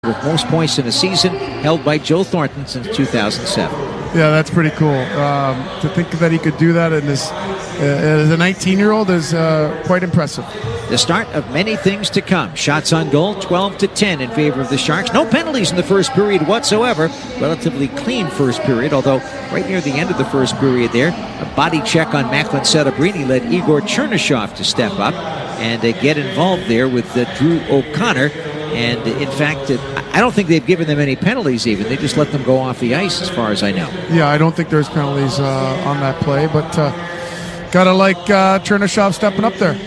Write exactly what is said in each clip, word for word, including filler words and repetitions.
with most points in a season, held by Joe Thornton since two thousand seven. Yeah, that's pretty cool. Um, to think that he could do that in this, uh, as a nineteen-year-old is uh, quite impressive. The start of many things to come. Shots on goal, twelve to ten in favor of the Sharks. No penalties in the first period whatsoever. Relatively clean first period, although right near the end of the first period there, a body check on Macklin Celebrini led Igor Chernyshov to step up and uh, get involved there with uh, Drew O'Connor. And in fact, I don't think they've given them any penalties even. They just let them go off the ice as far as I know. Yeah, I don't think there's penalties uh, on that play, but uh, gotta like uh, Chernyshov stepping up there.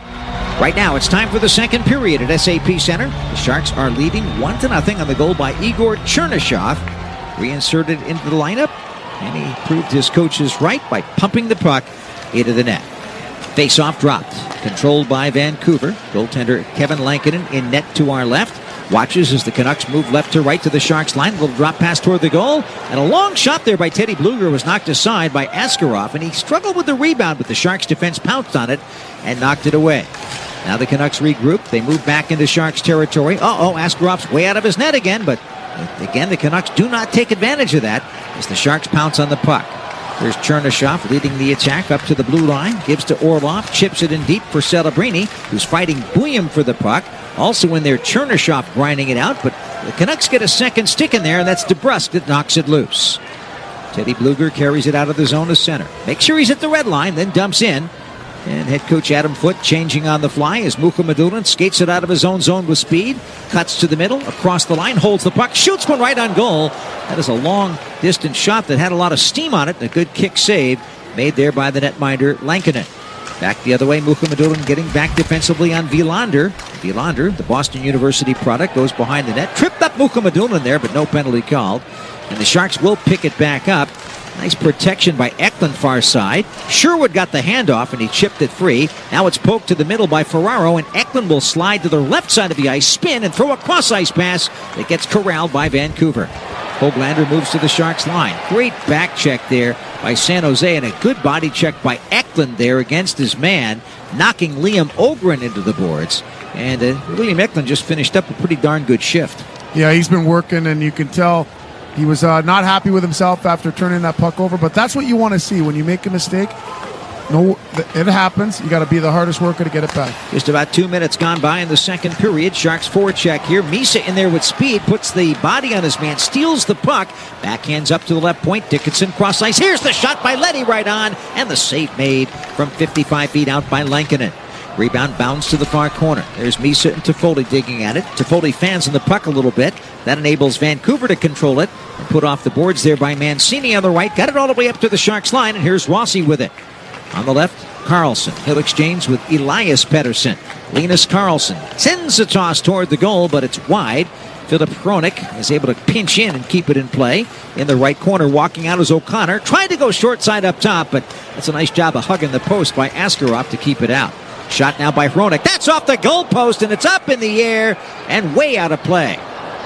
Right now, it's time for the second period at S A P Center. The Sharks are leading one to nothing on the goal by Igor Chernyshov. Reinserted into the lineup, and he proved his coaches right by pumping the puck into the net. Face-off dropped. Controlled by Vancouver. Goaltender Kevin Lankinen in net to our left. Watches as the Canucks move left to right to the Sharks line. A little drop pass toward the goal. And a long shot there by Teddy Blueger was knocked aside by Askarov. And he struggled with the rebound, but the Sharks defense pounced on it and knocked it away. Now the Canucks regroup. They move back into Sharks territory. Uh-oh, Askarov's way out of his net again. But again, the Canucks do not take advantage of that as the Sharks pounce on the puck. There's Chernyshov leading the attack up to the blue line. Gives to Orlov. Chips it in deep for Celebrini, who's fighting Buyem for the puck. Also in there, Chernyshov grinding it out. But the Canucks get a second stick in there, and that's DeBrusk that knocks it loose. Teddy Blueger carries it out of the zone to center. Makes sure he's at the red line, then dumps in. And head coach Adam Foote changing on the fly as Mukhamadullin skates it out of his own zone with speed. Cuts to the middle, across the line, holds the puck, shoots one right on goal. That is a long distance shot that had a lot of steam on it. And a good kick save made there by the netminder Lankinen. Back the other way, Mukhamadullin getting back defensively on Wilander. Wilander, the Boston University product, goes behind the net. Tripped up Mukhamadullin there, but no penalty called. And the Sharks will pick it back up. Nice protection by Eklund far side. Sherwood got the handoff and he chipped it free. Now it's poked to the middle by Ferraro, and Eklund will slide to the left side of the ice, spin, and throw a cross-ice pass that gets corralled by Vancouver. Hoglander moves to the Sharks line. Great back check there by San Jose, and a good body check by Eklund there against his man, knocking Liam Ogren into the boards. And uh, Liam Eklund just finished up a pretty darn good shift. Yeah, he's been working, and you can tell he was uh, not happy with himself after turning that puck over, but that's what you want to see when you make a mistake. No, it happens. You got to be the hardest worker to get it back. Just about two minutes gone by in the second period. Sharks forecheck here. Misa in there with speed, puts the body on his man, steals the puck, backhands up to the left point. Dickinson cross ice. Here's the shot by Leddy right on, and the save made from fifty-five feet out by Lankinen. Rebound bounds to the far corner. There's Misa and Toffoli digging at it. Toffoli fans on the puck a little bit. That enables Vancouver to control it and put off the boards there by Mancini on the right. Got it all the way up to the Sharks line, and here's Rossi with it. On the left, Carlson. He'll exchange with Elias Pettersson. Linus Carlson sends a toss toward the goal, but it's wide. Philip Hronik is able to pinch in and keep it in play. In the right corner, walking out is O'Connor. Tried to go short side up top, but that's a nice job of hugging the post by Askarov to keep it out. Shot now by Hronik. That's off the goal post, and it's up in the air and way out of play.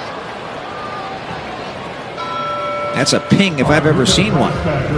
That's a ping if I've ever seen one.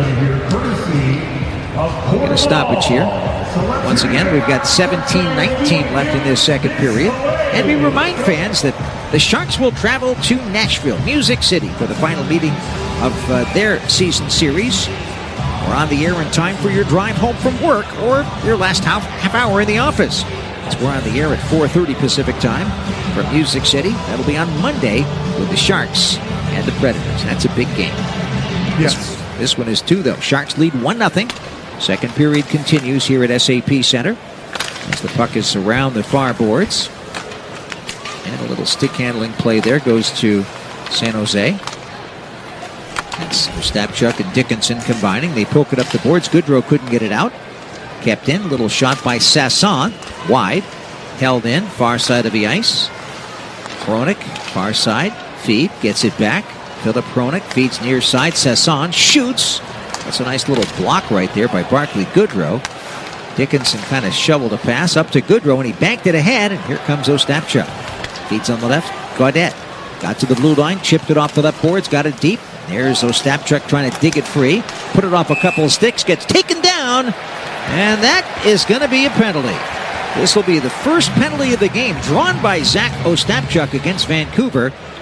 We're going to stoppage here. Once again, we've got seventeen nineteen left in this second period. And we remind fans that the Sharks will travel to Nashville, Music City, for the final meeting of uh, their season series. We're on the air in time for your drive home from work or your last half, half hour in the office. As we're on the air at four thirty Pacific time from Music City. That'll be on Monday with the Sharks and the Predators. That's a big game. Yes. This, this one is two, though. Sharks lead one nothing. Second period continues here at S A P Center as the puck is around the far boards. And a little stick handling play there goes to San Jose. That's Ostapchuk and Dickinson combining. They poke it up the boards. Goodrow couldn't get it out. Kept in. Little shot by Sasson. Wide. Held in. Far side of the ice. Hronik. Far side. Feed. Gets it back. Philip Hronik feeds near side. Sasson shoots. That's a nice little block right there by Barclay Goodrow. Dickinson kind of shoveled a pass up to Goodrow, and he banked it ahead. And here comes Ostapchuk. Feeds on the left. Gaudette. Got to the blue line. Chipped it off the left boards. Got it deep. There's Ostapchuk trying to dig it free. Put it off a couple of sticks. Gets taken down. And that is going to be a penalty. This will be the first penalty of the game drawn by Zach Ostapchuk against Vancouver.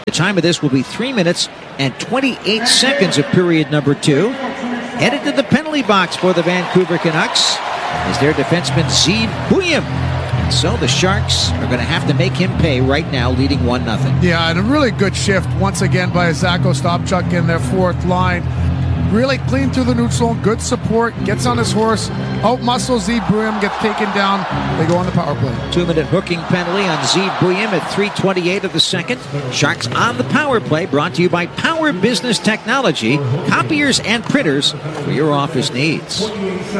The time of this will be three minutes and twenty-eight seconds of period number two. Headed to the penalty box for the Vancouver Canucks is their defenseman Zeev Buium. And so the Sharks are going to have to make him pay right now, leading one nothing. Yeah, and a really good shift once again by Zack Ostapchuk in their fourth line. Really clean through the neutral, good support, gets on his horse, out-muscles Zeev Buium, gets taken down. They go on the power play. Two-minute hooking penalty on Zeev Buium at three twenty-eight of the second. Sharks on the power play, brought to you by Power Business Technology, copiers and printers for your office needs.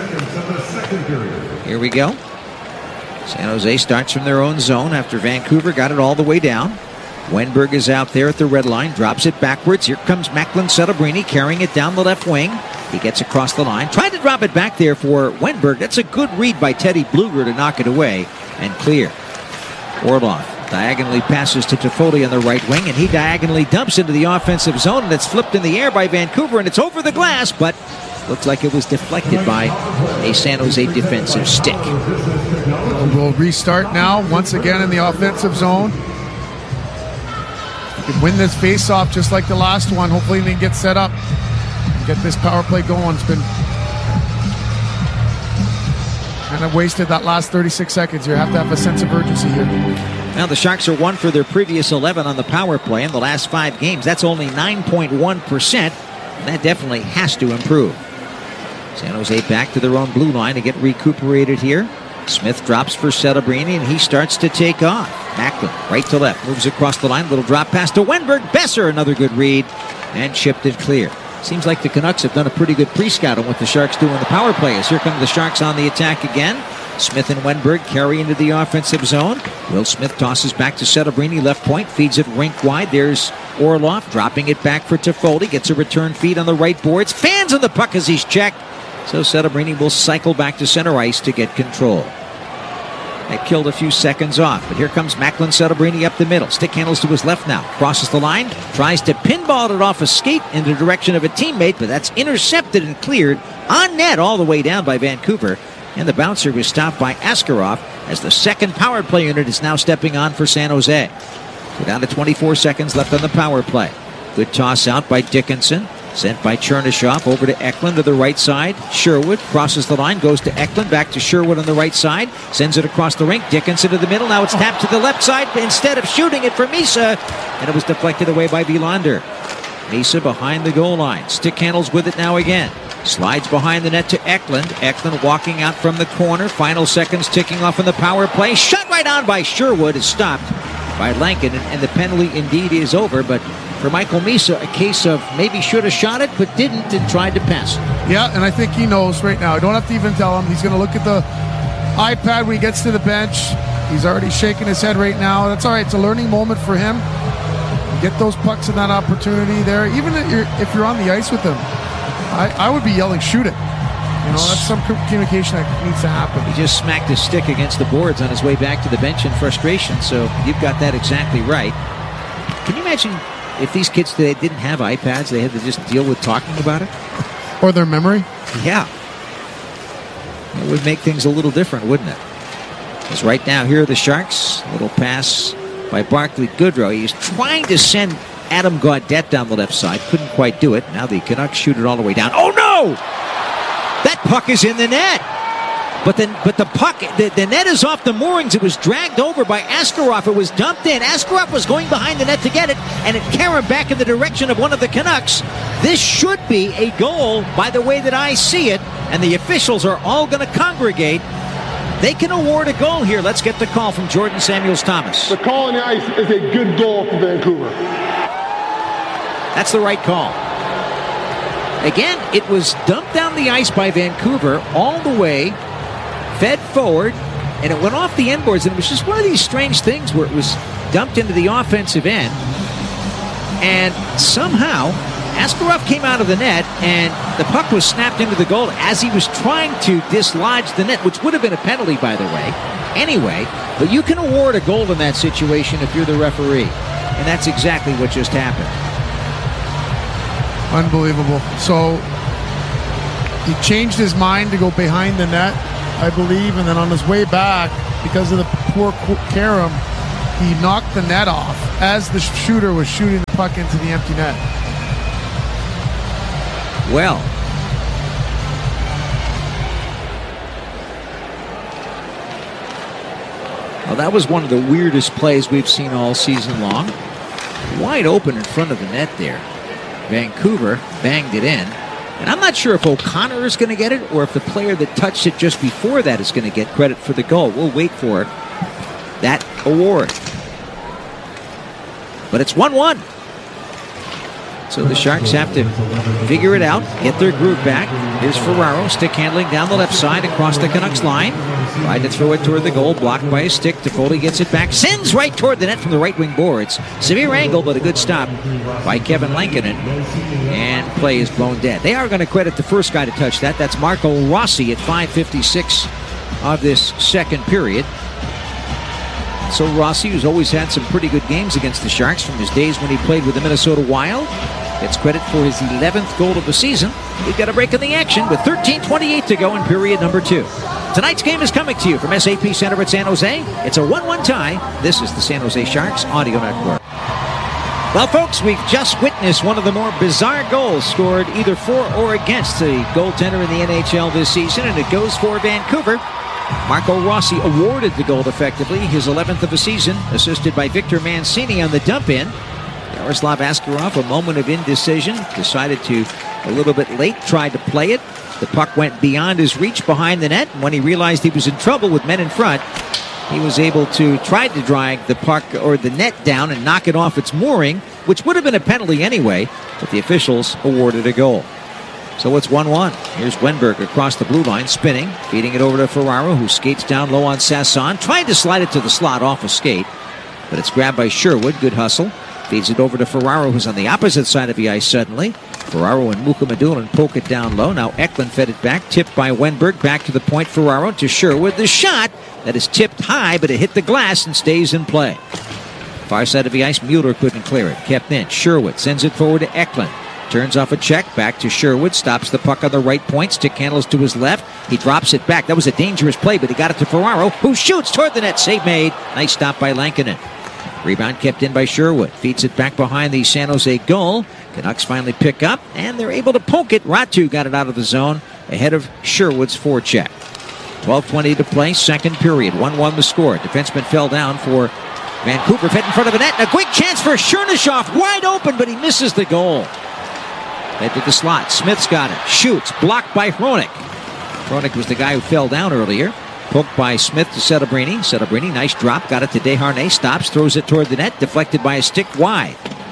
Here we go. San Jose starts from their own zone after Vancouver got it all the way down. Wenberg is out there at the red line, drops it backwards. Here comes Macklin Celebrini carrying it down the left wing. He gets across the line. Tried to drop it back there for Wenberg. That's a good read by Teddy Bluger to knock it away and clear. Orlov diagonally passes to Toffoli on the right wing, and he diagonally dumps into the offensive zone, and it's flipped in the air by Vancouver, and it's over the glass, but looks like it was deflected by a San Jose defensive stick. We'll restart now, once again in the offensive zone. Can win this face-off just like the last one. Hopefully they get set up and get this power play going. It's been kind of wasted that last thirty-six seconds. You have to have a sense of urgency here. Now the Sharks are one for their previous eleven on the power play in the last five games. That's only nine point one percent. That definitely has to improve. San Jose back to their own blue line to get recuperated here. Smith drops for Celebrini, and he starts to take off. Macklin, right to left, moves across the line. Little drop pass to Wenberg. Besser, another good read, and chipped it clear. Seems like the Canucks have done a pretty good pre-scout on what the Sharks do in the power play. As here come the Sharks on the attack again. Smith and Wenberg carry into the offensive zone. Will Smith tosses back to Celebrini, left point, feeds it rink wide. There's Orlov dropping it back for Toffoli. Gets a return feed on the right boards. Fans on the puck as he's checked. So Celebrini will cycle back to center ice to get control. That killed a few seconds off, but here comes Macklin Celebrini up the middle. Stick handles to his left now. Crosses the line, tries to pinball it off a skate in the direction of a teammate, but that's intercepted and cleared on net all the way down by Vancouver. And the bouncer was stopped by Askarov as the second power play unit is now stepping on for San Jose. We're down to twenty-four seconds left on the power play. Good toss out by Dickinson. Sent by Chernyshov over to Eklund to the right side. Sherwood crosses the line, goes to Eklund, back to Sherwood on the right side. Sends it across the rink. Dickinson to the middle. Now it's tapped to the left side instead of shooting it for Misa. And it was deflected away by Wilander. Misa behind the goal line. Stick handles with it now again. Slides behind the net to Eklund. Eklund walking out from the corner. Final seconds ticking off in the power play. Shot right on by Sherwood is stopped by Lankin. And, and the penalty indeed is over, but for Michael Misa, a case of maybe should have shot it, but didn't and tried to pass it. Yeah, and I think he knows right now. I don't have to even tell him. He's going to look at the iPad when he gets to the bench. He's already shaking his head right now. That's all right. It's a learning moment for him. Get those pucks in that opportunity there. Even if you're, if you're on the ice with him, I, I would be yelling, shoot it. You know, that's some communication that needs to happen. He just smacked his stick against the boards on his way back to the bench in frustration, so you've got that exactly right. Can you imagine if these kids today didn't have iPads, they had to just deal with talking about it? Or their memory? Yeah. It would make things a little different, wouldn't it? Because right now, here are the Sharks. A little pass by Barclay Goodrow. He's trying to send Adam Gaudette down the left side. Couldn't quite do it. Now the Canucks shoot it all the way down. Oh, no! That puck is in the net. But then, but the puck, the, the net is off the moorings. It was dragged over by Askarov. It was dumped in. Askarov was going behind the net to get it, and it carried back in the direction of one of the Canucks. This should be a goal by the way that I see it, and the officials are all going to congregate. They can award a goal here. Let's get the call from Jordan Samuels-Thomas. The call on the ice is a good goal for Vancouver. That's the right call. Again, it was dumped down the ice by Vancouver all the way, fed forward, and it went off the end boards, and it was just one of these strange things where it was dumped into the offensive end, and somehow Askarov came out of the net, and the puck was snapped into the goal as he was trying to dislodge the net, which would have been a penalty, by the way, anyway. But you can award a goal in that situation if you're the referee, and that's exactly what just happened. Unbelievable. So he changed his mind to go behind the net, I believe, and then on his way back, because of the poor Karam, he knocked the net off as the shooter was shooting the puck into the empty net. Well, well, that was one of the weirdest plays we've seen all season long. Wide open in front of the net there. Vancouver banged it in. And I'm not sure if O'Connor is going to get it or if the player that touched it just before that is going to get credit for the goal. We'll wait for that award. But it's one one. So the Sharks have to figure it out, get their groove back. Here's Ferraro, stick handling down the left side across the Canucks line. Tried to throw it toward the goal, blocked by a stick. Toffoli gets it back, sends right toward the net from the right wing boards. Severe angle, but a good stop by Kevin Lankinen. And play is blown dead. They are going to credit the first guy to touch that. That's Marco Rossi at five fifty-six of this second period. So Rossi, who's always had some pretty good games against the Sharks from his days when he played with the Minnesota Wild, gets credit for his eleventh goal of the season. We've got a break in the action with thirteen twenty-eight to go in period number two. Tonight's game is coming to you from S A P Center at San Jose. It's a one one tie. This is the San Jose Sharks Audio Network. Well, folks, we've just witnessed one of the more bizarre goals scored either for or against the goaltender in the N H L this season, and it goes for Vancouver. Marco Rossi awarded the goal effectively, his eleventh of the season, assisted by Victor Mancini on the dump-in. Yaroslav Askarov, a moment of indecision, decided to, a little bit late, tried to play it. The puck went beyond his reach behind the net, and when he realized he was in trouble with men in front, he was able to try to drag the puck or the net down and knock it off its mooring, which would have been a penalty anyway, but the officials awarded a goal. So it's one one. Here's Wenberg across the blue line, spinning, feeding it over to Ferraro, who skates down low on Sasson, trying to slide it to the slot off a skate, but it's grabbed by Sherwood. Good hustle. Feeds it over to Ferraro, who's on the opposite side of the ice suddenly. Ferraro and Mukhamadullin poke it down low. Now Eklund fed it back, tipped by Wenberg, back to the point. Ferraro to Sherwood. The shot that is tipped high, but it hit the glass and stays in play. Far side of the ice, Mueller couldn't clear it. Kept in. Sherwood sends it forward to Eklund. Turns off a check, back to Sherwood, stops the puck on the right point, stick handles to his left. He drops it back. That was a dangerous play, but he got it to Ferraro, who shoots toward the net. Save made. Nice stop by Lankinen. Rebound kept in by Sherwood. Feeds it back behind the San Jose goal. Canucks finally pick up, and they're able to poke it. Ratu got it out of the zone ahead of Sherwood's forecheck. twelve twenty to play, second period. one one the score. Defenseman fell down for Vancouver. Fed in front of the net. A quick chance for Chernyshov. Wide open, but he misses the goal. Head to the slot. Smith's got it. Shoots. Blocked by Hronik. Hronik was the guy who fell down earlier. Poked by Smith to Celebrini. Celebrini, nice drop. Got it to Desharnais. Stops. Throws it toward the net. Deflected by a stick wide.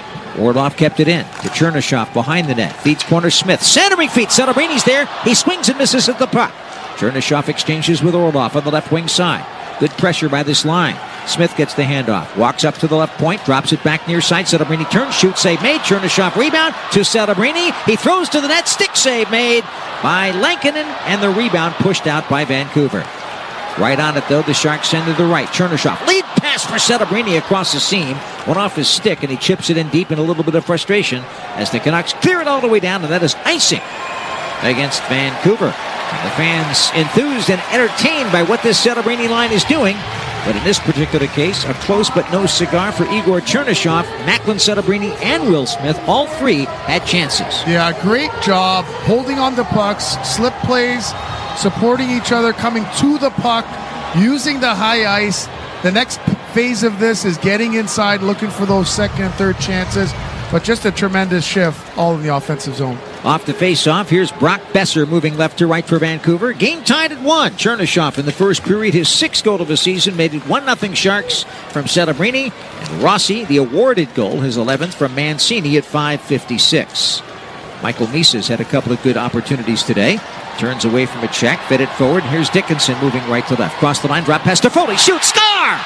Orlov kept it in to Chernyshov behind the net. Feeds corner Smith. Centering feet. Celebrini's there. He swings and misses at the puck. Chernyshov exchanges with Orlov on the left wing side. Good pressure by this line. Smith gets the handoff. Walks up to the left point. Drops it back near side. Celebrini turns. Shoot save made. Chernyshov rebound to Celebrini. He throws to the net. Stick save made by Lankinen. And the rebound pushed out by Vancouver. Right on it, though. The Sharks send to the right. Chernyshov. Lead pass for Celebrini across the seam. Went off his stick, and he chips it in deep in a little bit of frustration as the Canucks clear it all the way down, and that is icing against Vancouver. And the fans enthused and entertained by what this Celebrini line is doing. But in this particular case, a close but no cigar for Igor Chernyshov. Macklin, Celebrini, and Will Smith, all three had chances. Yeah, great job holding on to pucks, slip plays, supporting each other, coming to the puck, using the high ice. The next phase of this is getting inside, looking for those second and third chances. But just a tremendous shift all in the offensive zone. Off the face-off, here's Brock Besser moving left to right for Vancouver. Game tied at one. Chernyshov in the first period, his sixth goal of the season, made it one nothing Sharks from Celebrini. And Rossi, the awarded goal, his eleventh from Mancini at five fifty-six. Michael Mises had a couple of good opportunities today. Turns away from a check, fed it forward. Here's Dickinson moving right to left. Cross the line, drop past Toffoli. Shoot, score!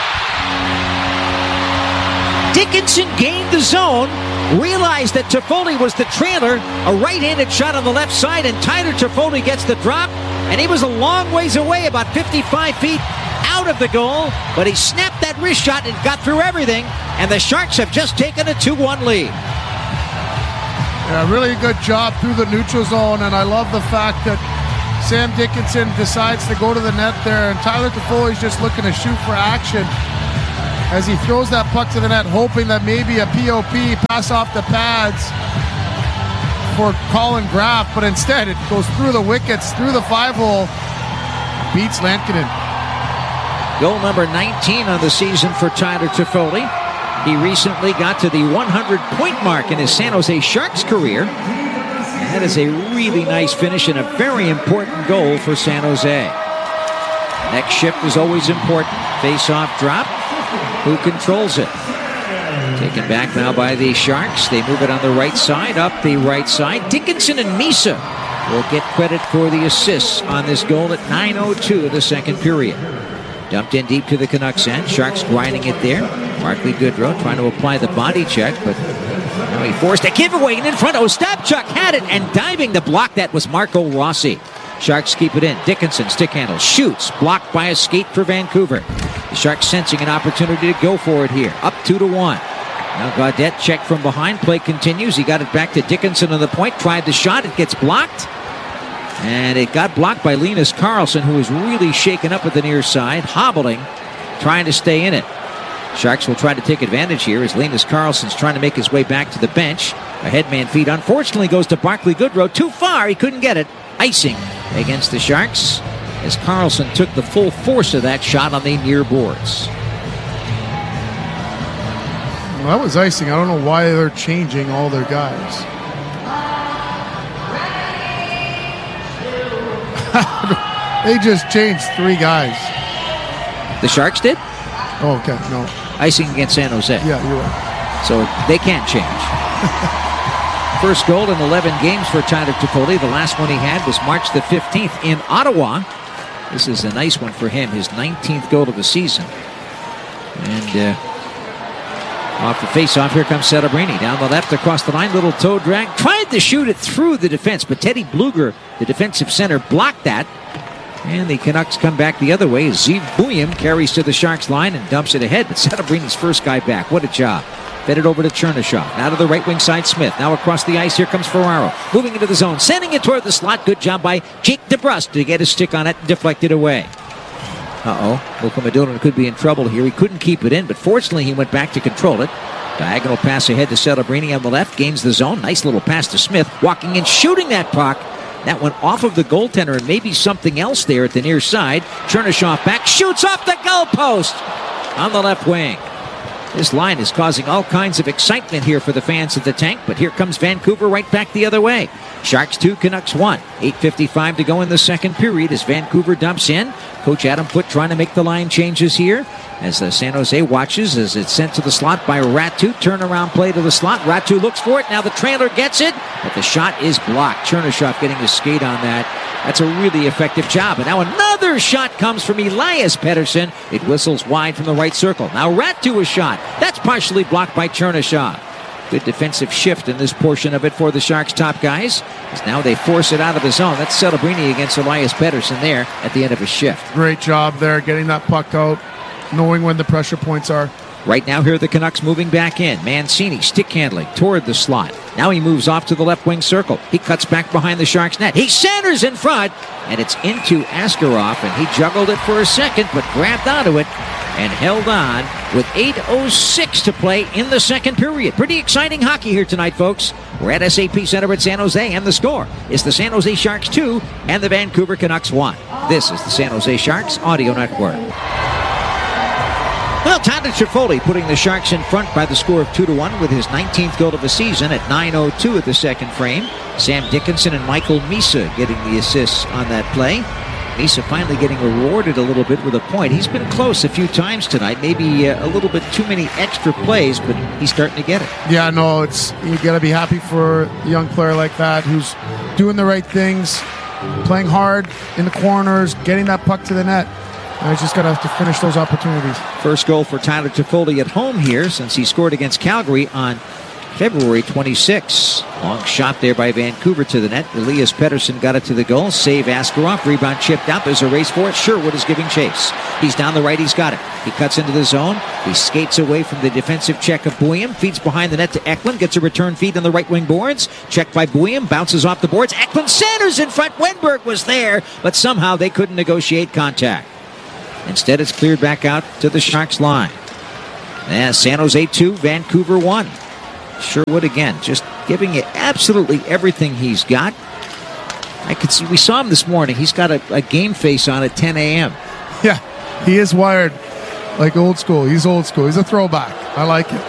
Dickinson gained the zone, realized that Toffoli was the trailer. A right-handed shot on the left side, and Tyler Toffoli gets the drop. And he was a long ways away, about fifty-five feet out of the goal. But he snapped that wrist shot and got through everything. And the Sharks have just taken a two one lead. Yeah, really good job through the neutral zone, and I love the fact that Sam Dickinson decides to go to the net there, and Tyler Toffoli's just looking to shoot for action. as he throws that puck to the net, hoping that maybe a P O P pass off the pads for Colin Graff, but instead it goes through the wickets, through the five hole, beats Lankinen. Goal number nineteen on the season for Tyler Toffoli. He recently got to the hundred point mark in his San Jose Sharks career. And that is a really nice finish and a very important goal for San Jose. Next shift is always important. Face-off drop. Who controls it? Taken back now by the Sharks. They move it on the right side, up the right side. Dickinson and Misa will get credit for the assists on this goal at nine oh two of the second period. Dumped in deep to the Canucks end. Sharks grinding it there. Barclay Goodrow trying to apply the body check, but now he forced a giveaway, and in front, Ostapchuk had it, and diving to block that was Marco Rossi. Sharks keep it in. Dickinson, stick handle, shoots, blocked by a skate for Vancouver. The Sharks sensing an opportunity to go for it here. Up two to one. Now Gaudette checked from behind. Play continues. He got it back to Dickinson on the point. Tried the shot. It gets blocked. And it got blocked by Linus Karlsson, who was really shaken up at the near side, hobbling, trying to stay in it. Sharks will try to take advantage here as Linus Karlsson's trying to make his way back to the bench. A headman feed unfortunately goes to Barclay Goodrow. Too far. He couldn't get it. Icing against the Sharks as Karlsson took the full force of that shot on the near boards. Well, that was icing. I don't know why they're changing all their guys. They just changed three guys. The Sharks did? Oh, okay. No. Icing against San Jose. Yeah, you're right. So they can't change. First goal in eleven games for Tyler Toffoli. The last one he had was March the fifteenth in Ottawa. This is a nice one for him. His nineteenth goal of the season. And uh, off the face-off, here comes Celebrini. Down the left, across the line, little toe drag. Tried to shoot it through the defense, but Teddy Bluger, the defensive center, blocked that. And the Canucks come back the other way. Zeev Buium carries to the Sharks line and dumps it ahead. But Celebrini's first guy back. What a job. Fed it over to Chernyshov. Now to the right wing side, Smith. Now across the ice, here comes Ferraro. Moving into the zone, sending it toward the slot. Good job by Jake DeBrusk to get a stick on it and deflect it away. Uh-oh. Luka Modolo could be in trouble here. He couldn't keep it in, but fortunately he went back to control it. Diagonal pass ahead to Celebrini on the left. Gains the zone. Nice little pass to Smith. Walking in, shooting that puck. That went off of the goaltender and maybe something else there at the near side. Chernyshov back, shoots off the goalpost on the left wing. This line is causing all kinds of excitement here for the fans of the tank, but here comes Vancouver right back the other way. Sharks two, Canucks one. eight fifty-five to go in the second period as Vancouver dumps in. Coach Adam Foote trying to make the line changes here as the San Jose watches as it's sent to the slot by Ratu. Turnaround play to the slot. Ratu looks for it. Now the trailer gets it, but the shot is blocked. Chernyshov getting a skate on that. That's a really effective job. And now another shot comes from Elias Pettersson. It whistles wide from the right circle. Now Ratu a shot. That's partially blocked by Chernyshov. Good defensive shift in this portion of it for the Sharks' top guys. As now they force it out of the zone. That's Celebrini against Elias Pettersson there at the end of his shift. Great job there, getting that puck out, knowing when the pressure points are. Right now, here are the Canucks moving back in. Mancini stick handling toward the slot. Now he moves off to the left wing circle. He cuts back behind the Sharks net. He centers in front, and it's into Askarov, and he juggled it for a second, but grabbed onto it and held on with eight oh six to play in the second period. Pretty exciting hockey here tonight, folks. We're at S A P Center at San Jose, and the score is the San Jose Sharks two and the Vancouver Canucks one. This is the San Jose Sharks Audio Network. Well, Tyler Toffoli putting the Sharks in front by the score of two to one with his nineteenth goal of the season at nine oh two at the second frame. Sam Dickinson and Michael Misa getting the assists on that play. Misa finally getting rewarded a little bit with a point. He's been close a few times tonight, maybe uh, a little bit too many extra plays, but he's starting to get it. Yeah, no, it's you got to be happy for a young player like that who's doing the right things, playing hard in the corners, getting that puck to the net. I just got to have to finish those opportunities. First goal for Tyler Toffoli at home here since he scored against Calgary on February twenty-sixth. Long shot there by Vancouver to the net. Elias Pettersson got it to the goal. Save Askarov. Rebound chipped out. There's a race for it. Sherwood is giving chase. He's down the right. He's got it. He cuts into the zone. He skates away from the defensive check of Buium. Feeds behind the net to Eklund. Gets a return feed on the right wing boards. Checked by Buium. Bounces off the boards. Eklund centers in front. Wenberg was there, but somehow they couldn't negotiate contact. Instead, it's cleared back out to the Sharks line. Yeah, San Jose two, Vancouver one. Sherwood again, just giving it absolutely everything he's got. I could see, we saw him this morning. He's got a, a game face on at ten a.m. Yeah, he is wired like old school. He's old school. He's a throwback. I like it.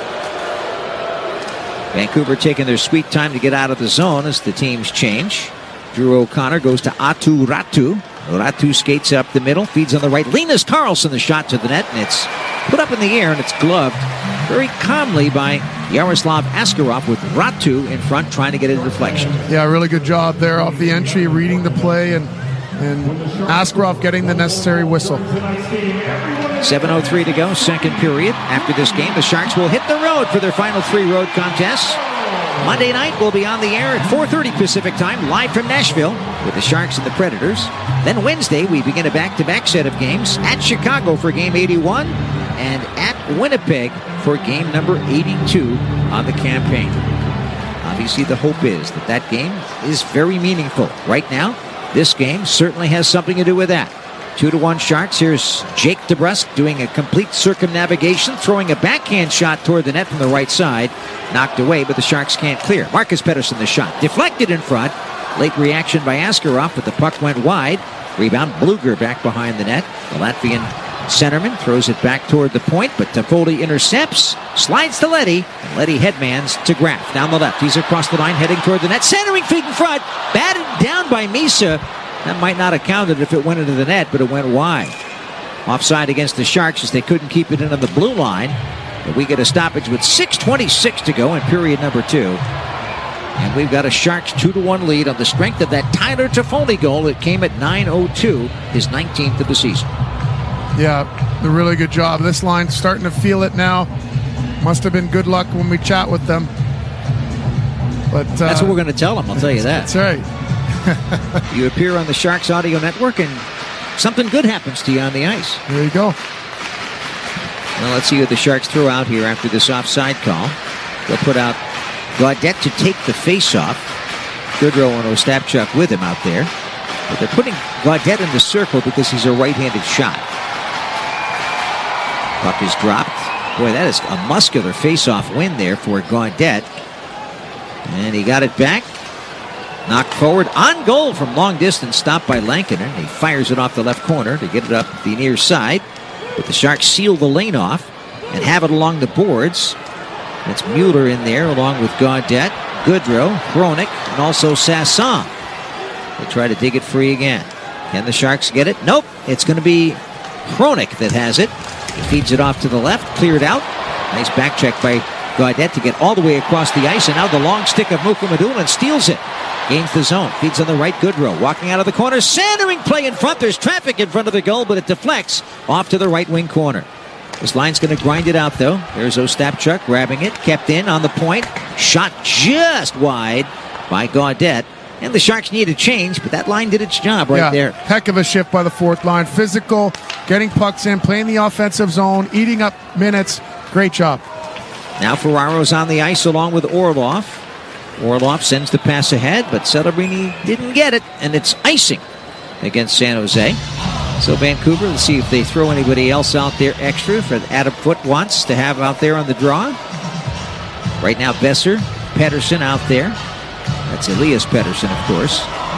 Vancouver taking their sweet time to get out of the zone as the teams change. Drew O'Connor goes to Atu Ratu. Ratu skates up the middle, feeds on the right. Linus Karlsson, the shot to the net, and it's put up in the air, and it's gloved very calmly by Yaroslav Askarov with Ratu in front trying to get a deflection. Yeah, really good job there off the entry, reading the play, and, and Askarov getting the necessary whistle. seven oh three to go, second period. After this game, the Sharks will hit the road for their final three road contests. Monday night will be on the air at four thirty Pacific time, live from Nashville with the Sharks and the Predators. Then Wednesday, we begin a back-to-back set of games at Chicago for game eighty-one and at Winnipeg for game number eighty-two on the campaign. Obviously, the hope is that that game is very meaningful. Right now, this game certainly has something to do with that. Two to one Sharks. Here's Jake DeBrusk doing a complete circumnavigation, throwing a backhand shot toward the net from the right side. Knocked away, but the Sharks can't clear. Marcus Pettersson, the shot. Deflected in front. Late reaction by Askarov, but the puck went wide. Rebound, Bluger back behind the net. The Latvian centerman throws it back toward the point, but Toffoli intercepts. Slides to Leddy. And Leddy headmans to Graf. Down the left. He's across the line, heading toward the net. Centering feet in front. Batted down by Misa. That might not have counted if it went into the net, but it went wide. Offside against the Sharks as they couldn't keep it in on the blue line. But we get a stoppage with six twenty-six to go in period number two. And we've got a Sharks two to one lead on the strength of that Tyler Toffoli goal. It came at nine oh two, his nineteenth of the season. Yeah, a really good job. This line's starting to feel it now. Must have been good luck when we chat with them. But uh, that's what we're going to tell them, I'll tell you that. That's right. You appear on the Sharks Audio Network and something good happens to you on the ice. There you go. Well, let's see what the Sharks throw out here after this offside call. They'll put out Gaudette to take the face-off. Goodrow and Ostapchuk with him out there. But they're putting Gaudette in the circle because he's a right-handed shot. Puck is dropped. Boy, that is a muscular face-off win there for Gaudette. And he got it back. Knocked forward on goal from long distance, stopped by Lankinen. He fires it off the left corner to get it up the near side. But the Sharks seal the lane off and have it along the boards. It's Mueller in there along with Gaudette, Goodrow, Hronik, and also Sasson. They try to dig it free again. Can the Sharks get it? Nope. It's going to be Hronik that has it. He feeds it off to the left, cleared out. Nice back check by Gaudette to get all the way across the ice, and now the long stick of Mukhamadullin steals it. Gains the zone, feeds on the right. Goodrow walking out of the corner, centering play in front. There's traffic in front of the goal, but it deflects off to the right wing corner. This line's going to grind it out, though. There's Ostapchuk grabbing it, kept in on the point. Shot just wide by Gaudette. And the Sharks need a change, but that line did its job right yeah, there. Heck of a shift by the fourth line. Physical, getting pucks in, playing the offensive zone, eating up minutes. Great job. Now Ferraro's on the ice along with Orlov. Orlov sends the pass ahead, but Celebrini didn't get it, and it's icing against San Jose. So Vancouver, let's see if they throw anybody else out there extra for Adam Foote wants to have out there on the draw. Right now, Besser, Pettersson out there. That's Elias Pettersson, of course.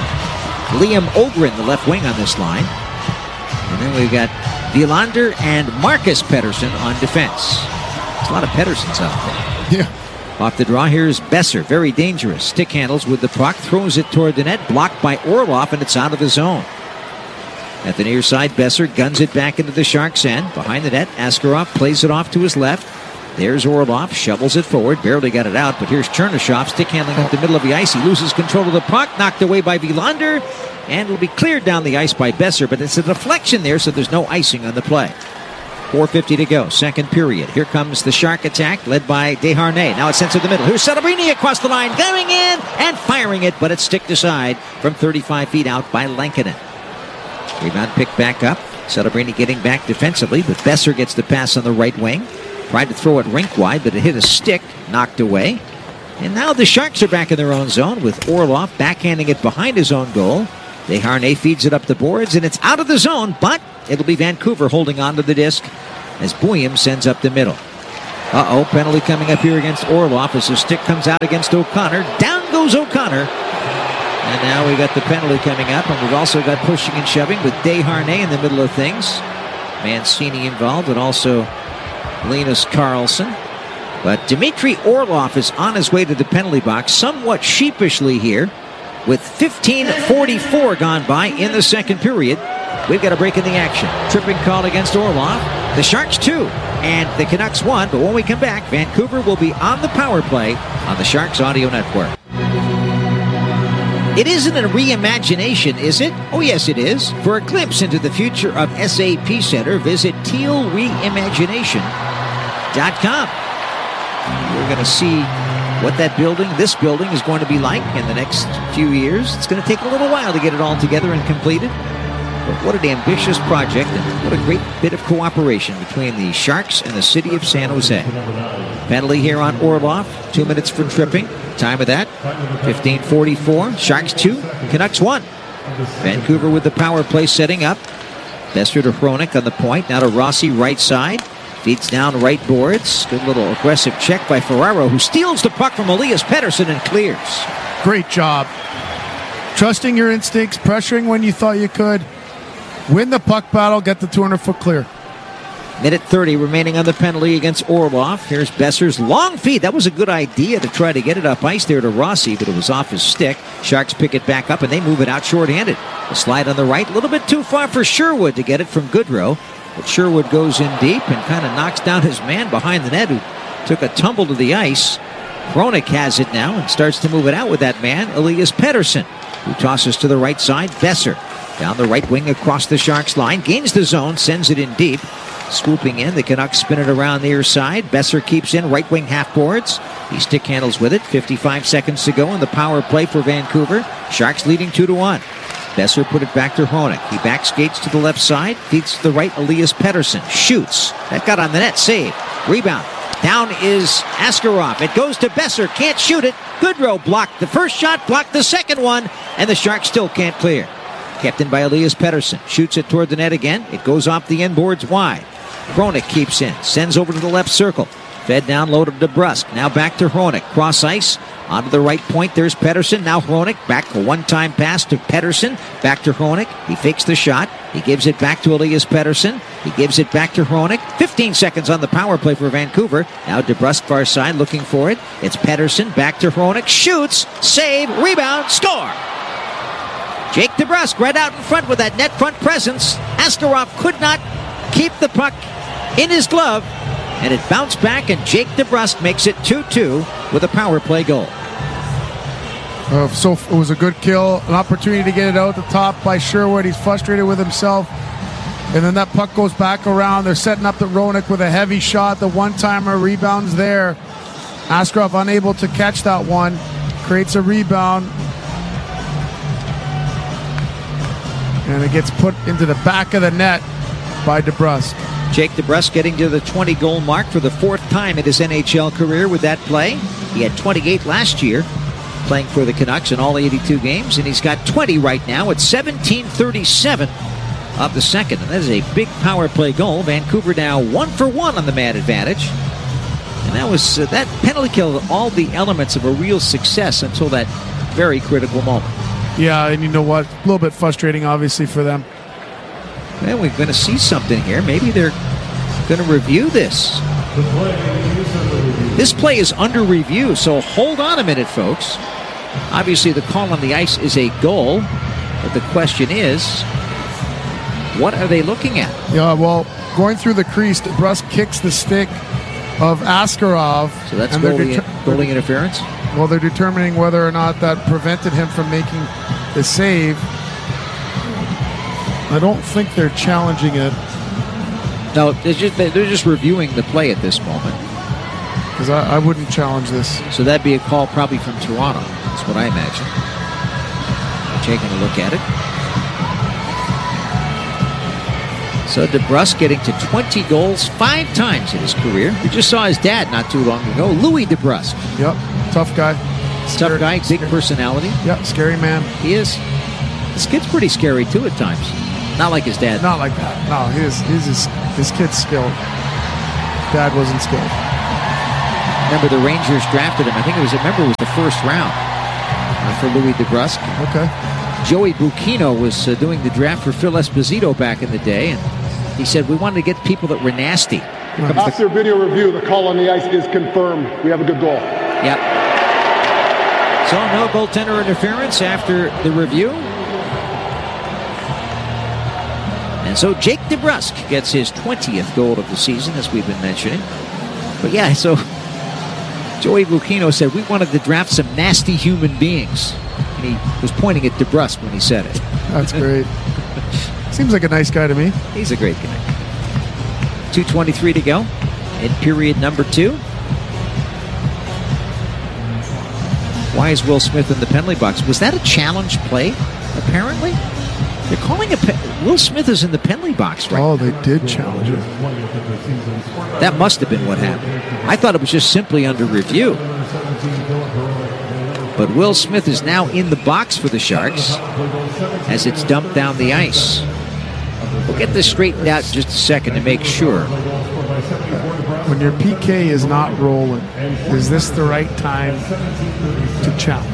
Liam Ogren, the left wing on this line. And then we've got Wielander and Marcus Pettersson on defense. There's a lot of Petterssons out there. Yeah. Off the draw, here's Besser. Very dangerous. Stick handles with the puck. Throws it toward the net. Blocked by Orlov, and it's out of the zone. At the near side, Besser guns it back into the Sharks' end. Behind the net, Askarov plays it off to his left. There's Orlov. Shovels it forward. Barely got it out, but here's Chernyshov. Stick handling up the middle of the ice. He loses control of the puck. Knocked away by Wielander. And will be cleared down the ice by Besser, but it's a deflection there, so there's no icing on the play. four fifty to go, second period. Here comes the Shark attack, led by Desharnais. Now it's sent to the middle. Here's Celebrini across the line, going in and firing it, but it's sticked aside from thirty-five feet out by Lankinen. Rebound picked back up. Celebrini getting back defensively, but Besser gets the pass on the right wing. Tried to throw it rink wide, but it hit a stick, knocked away. And now the Sharks are back in their own zone with Orlov backhanding it behind his own goal. Desharnais feeds it up the boards, and it's out of the zone, but it'll be Vancouver holding on to the disc as Bouillon sends up the middle. Uh-oh, penalty coming up here against Orloff as the stick comes out against O'Connor. Down goes O'Connor. And now we got the penalty coming up, and we've also got pushing and shoving with Desharnais in the middle of things. Mancini involved, and also Linus Karlsson. But Dmitry Orloff is on his way to the penalty box, somewhat sheepishly here, with fifteen forty-four gone by in the second period. We've got a break in the action. Tripping called against Orloff. The Sharks two, and the Canucks one. But when we come back, Vancouver will be on the power play on the Sharks Audio Network. It isn't a reimagination, is it? Oh, yes, it is. For a glimpse into the future of S A P Center, visit teal reimagination dot com. We're going to see what that building, this building, is going to be like in the next few years. It's going to take a little while to get it all together and completed. But what an ambitious project, and what a great bit of cooperation between the Sharks and the city of San Jose. Penalty here on Orloff. Two minutes for tripping. Time of that, fifteen forty-four. Sharks two, Canucks one. Vancouver with the power play setting up. Besser to Hronek on the point. Now to Rossi, right side. Feeds down right boards. Good little aggressive check by Ferraro, who steals the puck from Elias Pettersson and clears. Great job. Trusting your instincts, pressuring when you thought you could. Win the puck battle, get the two hundred foot clear. Minute thirty remaining on the penalty against Orloff. Here's Besser's long feed. That was a good idea to try to get it up ice there to Rossi, but it was off his stick. Sharks pick it back up, and they move it out shorthanded. The slide on the right, a little bit too far for Sherwood to get it from Goodrow. But Sherwood goes in deep and kind of knocks down his man behind the net, who took a tumble to the ice. Hronek has it now and starts to move it out with that man, Elias Pettersson, who tosses to the right side. Besser down the right wing across the Sharks line, gains the zone, sends it in deep. Swooping in, the Canucks spin it around near side. Besser keeps in, right wing half boards. He stick handles with it. fifty-five seconds to go in the power play for Vancouver. Sharks leading two to one. Besser put it back to Hronek. He back skates to the left side, feeds to the right, Elias Pettersson. Shoots. That got on the net. Save. Rebound. Down is Askarov. It goes to Besser. Can't shoot it. Goodrow blocked the first shot, blocked the second one, and the Sharks still can't clear. Kept in by Elias Pettersson. Shoots it toward the net again. It goes off the inboards wide. Hronek keeps in. Sends over to the left circle. Fed down low to DeBrusk. Now back to Hronek. Cross ice. Onto the right point. There's Pettersson. Now Hronek. Back a one-time pass to Pettersson. Back to Hronek. He fakes the shot. He gives it back to Elias Pettersson. He gives it back to Hronek. fifteen seconds on the power play for Vancouver. Now DeBrusk far side looking for it. It's Pettersson. Back to Hronek. Shoots. Save. Rebound. Score. Jake DeBrusk right out in front with that net front presence. Askarov could not keep the puck in his glove, and it bounced back, and Jake DeBrusk makes it two two with a power play goal. Uh, so it was a good kill, an opportunity to get it out the top by Sherwood. He's frustrated with himself, and then that puck goes back around. They're setting up the Hronek with a heavy shot. The one-timer rebounds there. Askarov unable to catch that one, creates a rebound, and it gets put into the back of the net by DeBrusk. Jake DeBrusk getting to the twenty-goal mark for the fourth time in his N H L career with that play. He had twenty-eight last year playing for the Canucks in all eighty-two games, and he's got twenty right now at seventeen thirty-seven of the second. And that is a big power play goal. Vancouver now one for one on the man advantage. And that was uh, that penalty killed all the elements of a real success until that very critical moment. Yeah, and you know what? A little bit frustrating, obviously, for them. Well, we're going to see something here. Maybe they're going to review this. This play is under review, so hold on a minute, folks. Obviously, the call on the ice is a goal, but the question is, what are they looking at? Yeah, well, going through the crease, DeBrusk kicks the stick of Askarov. So that's goalie, det- goalie interference? Well, they're determining whether or not that prevented him from making the save. I don't think they're challenging it. No, they're just, they're just reviewing the play at this moment. Because I, I wouldn't challenge this. So that'd be a call probably from Toronto. That's what I imagine. Taking a look at it. So DeBrusk getting to twenty goals five times in his career. We just saw his dad not too long ago, Louis DeBrusk. Yep, tough guy. Tough guy, big personality. Yep, scary man. He is. This kid's pretty scary too at times. Not like his dad. Not like that. No, his his his, his kid's skilled. Dad wasn't skilled. remember the Rangers drafted him. I think it was, I remember it was the first round uh, for Louis DeBrusk. Okay. Joey Bucchino was uh, doing the draft for Phil Esposito back in the day, and he said, we wanted to get people that were nasty. After video review, the call on the ice is confirmed. We have a good goal. Yep. So no goaltender interference after the review. And so Jake DeBrusk gets his twentieth goal of the season, as we've been mentioning. But yeah, so Joey Bucchino said, we wanted to draft some nasty human beings. And he was pointing at DeBrusk when he said it. That's great. Seems like a nice guy to me. He's a great guy. two twenty-three to go in period number two. Why is Will Smith in the penalty box? Was that a challenge play, apparently? They're calling a... Pe- Will Smith is in the penalty box right Oh, now. they did challenge it. That must have been what happened. I thought it was just simply under review. But Will Smith is now in the box for the Sharks as it's dumped down the ice. We'll get this straightened out in just a second to make sure. When your P K is not rolling, is this the right time to challenge?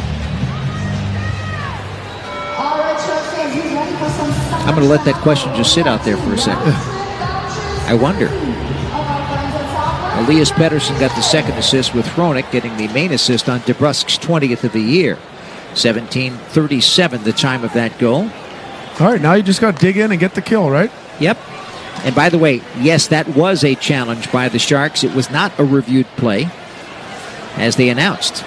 I'm going to let that question just sit out there for a second. I wonder. Elias Pettersson got the second assist with Hronek getting the main assist on DeBrusk's twentieth of the year. seventeen thirty-seven the time of that goal. All right, now you just got to dig in and get the kill, right? Yep. And by the way, yes, that was a challenge by the Sharks. It was not a reviewed play, as they announced.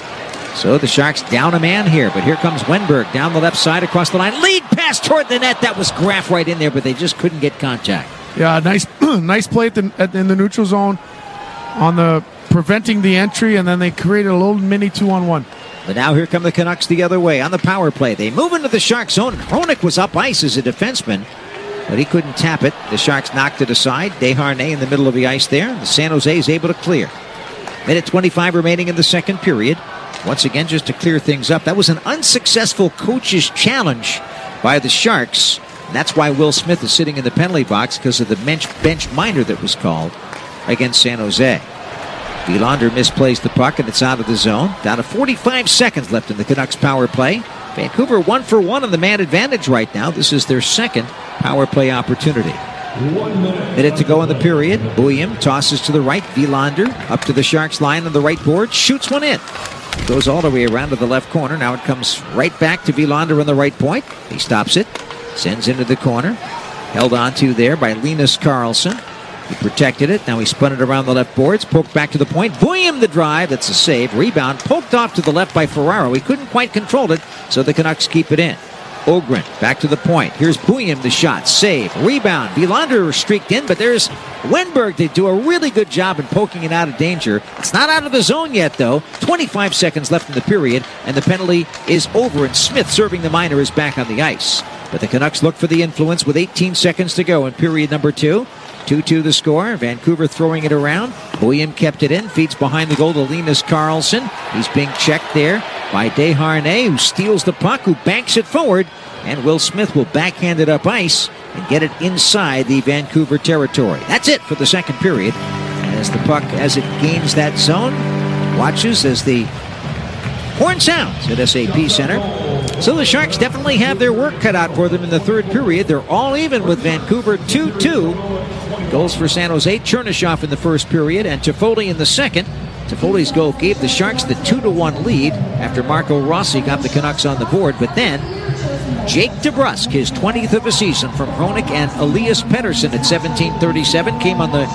So the Sharks down a man here, but here comes Wenberg down the left side across the line. Lead pass toward the net. That was Graf right in there, but they just couldn't get contact. Yeah, nice nice play at the, at, in the neutral zone on the preventing the entry, and then they created a little mini two-on-one. But now here come the Canucks the other way on the power play. They move into the Sharks zone. Hronek was up ice as a defenseman, but he couldn't tap it. The Sharks knocked it aside. Desharnais in the middle of the ice there. The San Jose is able to clear. Minute twenty-five remaining in the second period. Once again, just to clear things up, that was an unsuccessful coach's challenge by the Sharks. And that's why Will Smith is sitting in the penalty box, because of the bench, bench minor that was called against San Jose. Wilander misplays the puck, and it's out of the zone. Down to forty-five seconds left in the Canucks power play. Vancouver one for one on the man advantage right now. This is their second power play opportunity. Minute to go in the period. Bouillon tosses to the right. Wilander up to the Sharks line on the right board. Shoots one in. It goes all the way around to the left corner. Now it comes right back to Wilander on the right point. He stops it. Sends into the corner. Held on to there by Linus Karlsson. He protected it. Now he spun it around the left boards. Poked back to the point. Bouillon the drive. That's a save. Rebound. Poked off to the left by Ferraro. He couldn't quite control it, so the Canucks keep it in. Ogren back to the point. Here's Bouillon, the shot. Save. Rebound. Wilander streaked in, but there's Wenberg. They do a really good job in poking it out of danger. It's not out of the zone yet, though. twenty-five seconds left in the period, and the penalty is over, and Smith, serving the minor, is back on the ice. But the Canucks look for the influence with eighteen seconds to go in period number two. two two the score. Vancouver throwing it around. Bouillon kept it in. Feeds behind the goal to Linus Karlsson. He's being checked there by Desharnais, who steals the puck, who banks it forward. And Will Smith will backhand it up ice and get it inside the Vancouver territory. That's it for the second period. As the puck, as it gains that zone, watches as the horn sounds at S A P Center. So the Sharks definitely have their work cut out for them in the third period. They're all even with Vancouver two two. Goals for San Jose. Chernyshov in the first period and Toffoli in the second. Toffoli's goal gave the Sharks the two to one lead after Marco Rossi got the Canucks on the board. But then Jake DeBrusk, his twentieth of the season from Hronek, and Elias Pettersson at seventeen thirty-seven came on the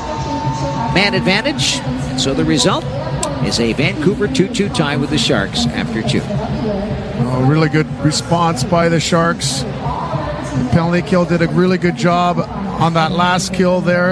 man advantage. And so the result is a Vancouver two two tie with the Sharks after two. Oh, really good response by the Sharks. The penalty kill did a really good job on that last kill there.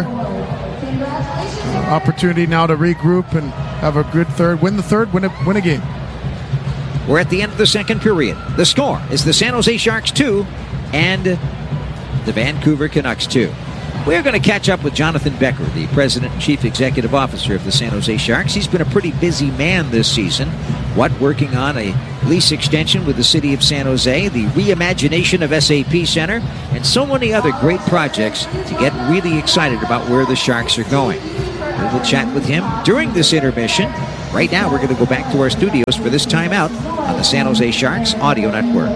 Uh, opportunity now to regroup and have a good third. Win the third, win a, win a game. We're at the end of the second period. The score is the San Jose Sharks two and the Vancouver Canucks two. We're going to catch up with Jonathan Becker, the President and Chief Executive Officer of the San Jose Sharks. He's been a pretty busy man this season. What, working on a lease extension with the city of San Jose, the reimagination of S A P Center, and so many other great projects to get really excited about where the Sharks are going. We will chat with him during this intermission. Right now, we're going to go back to our studios for this timeout on the San Jose Sharks Audio Network.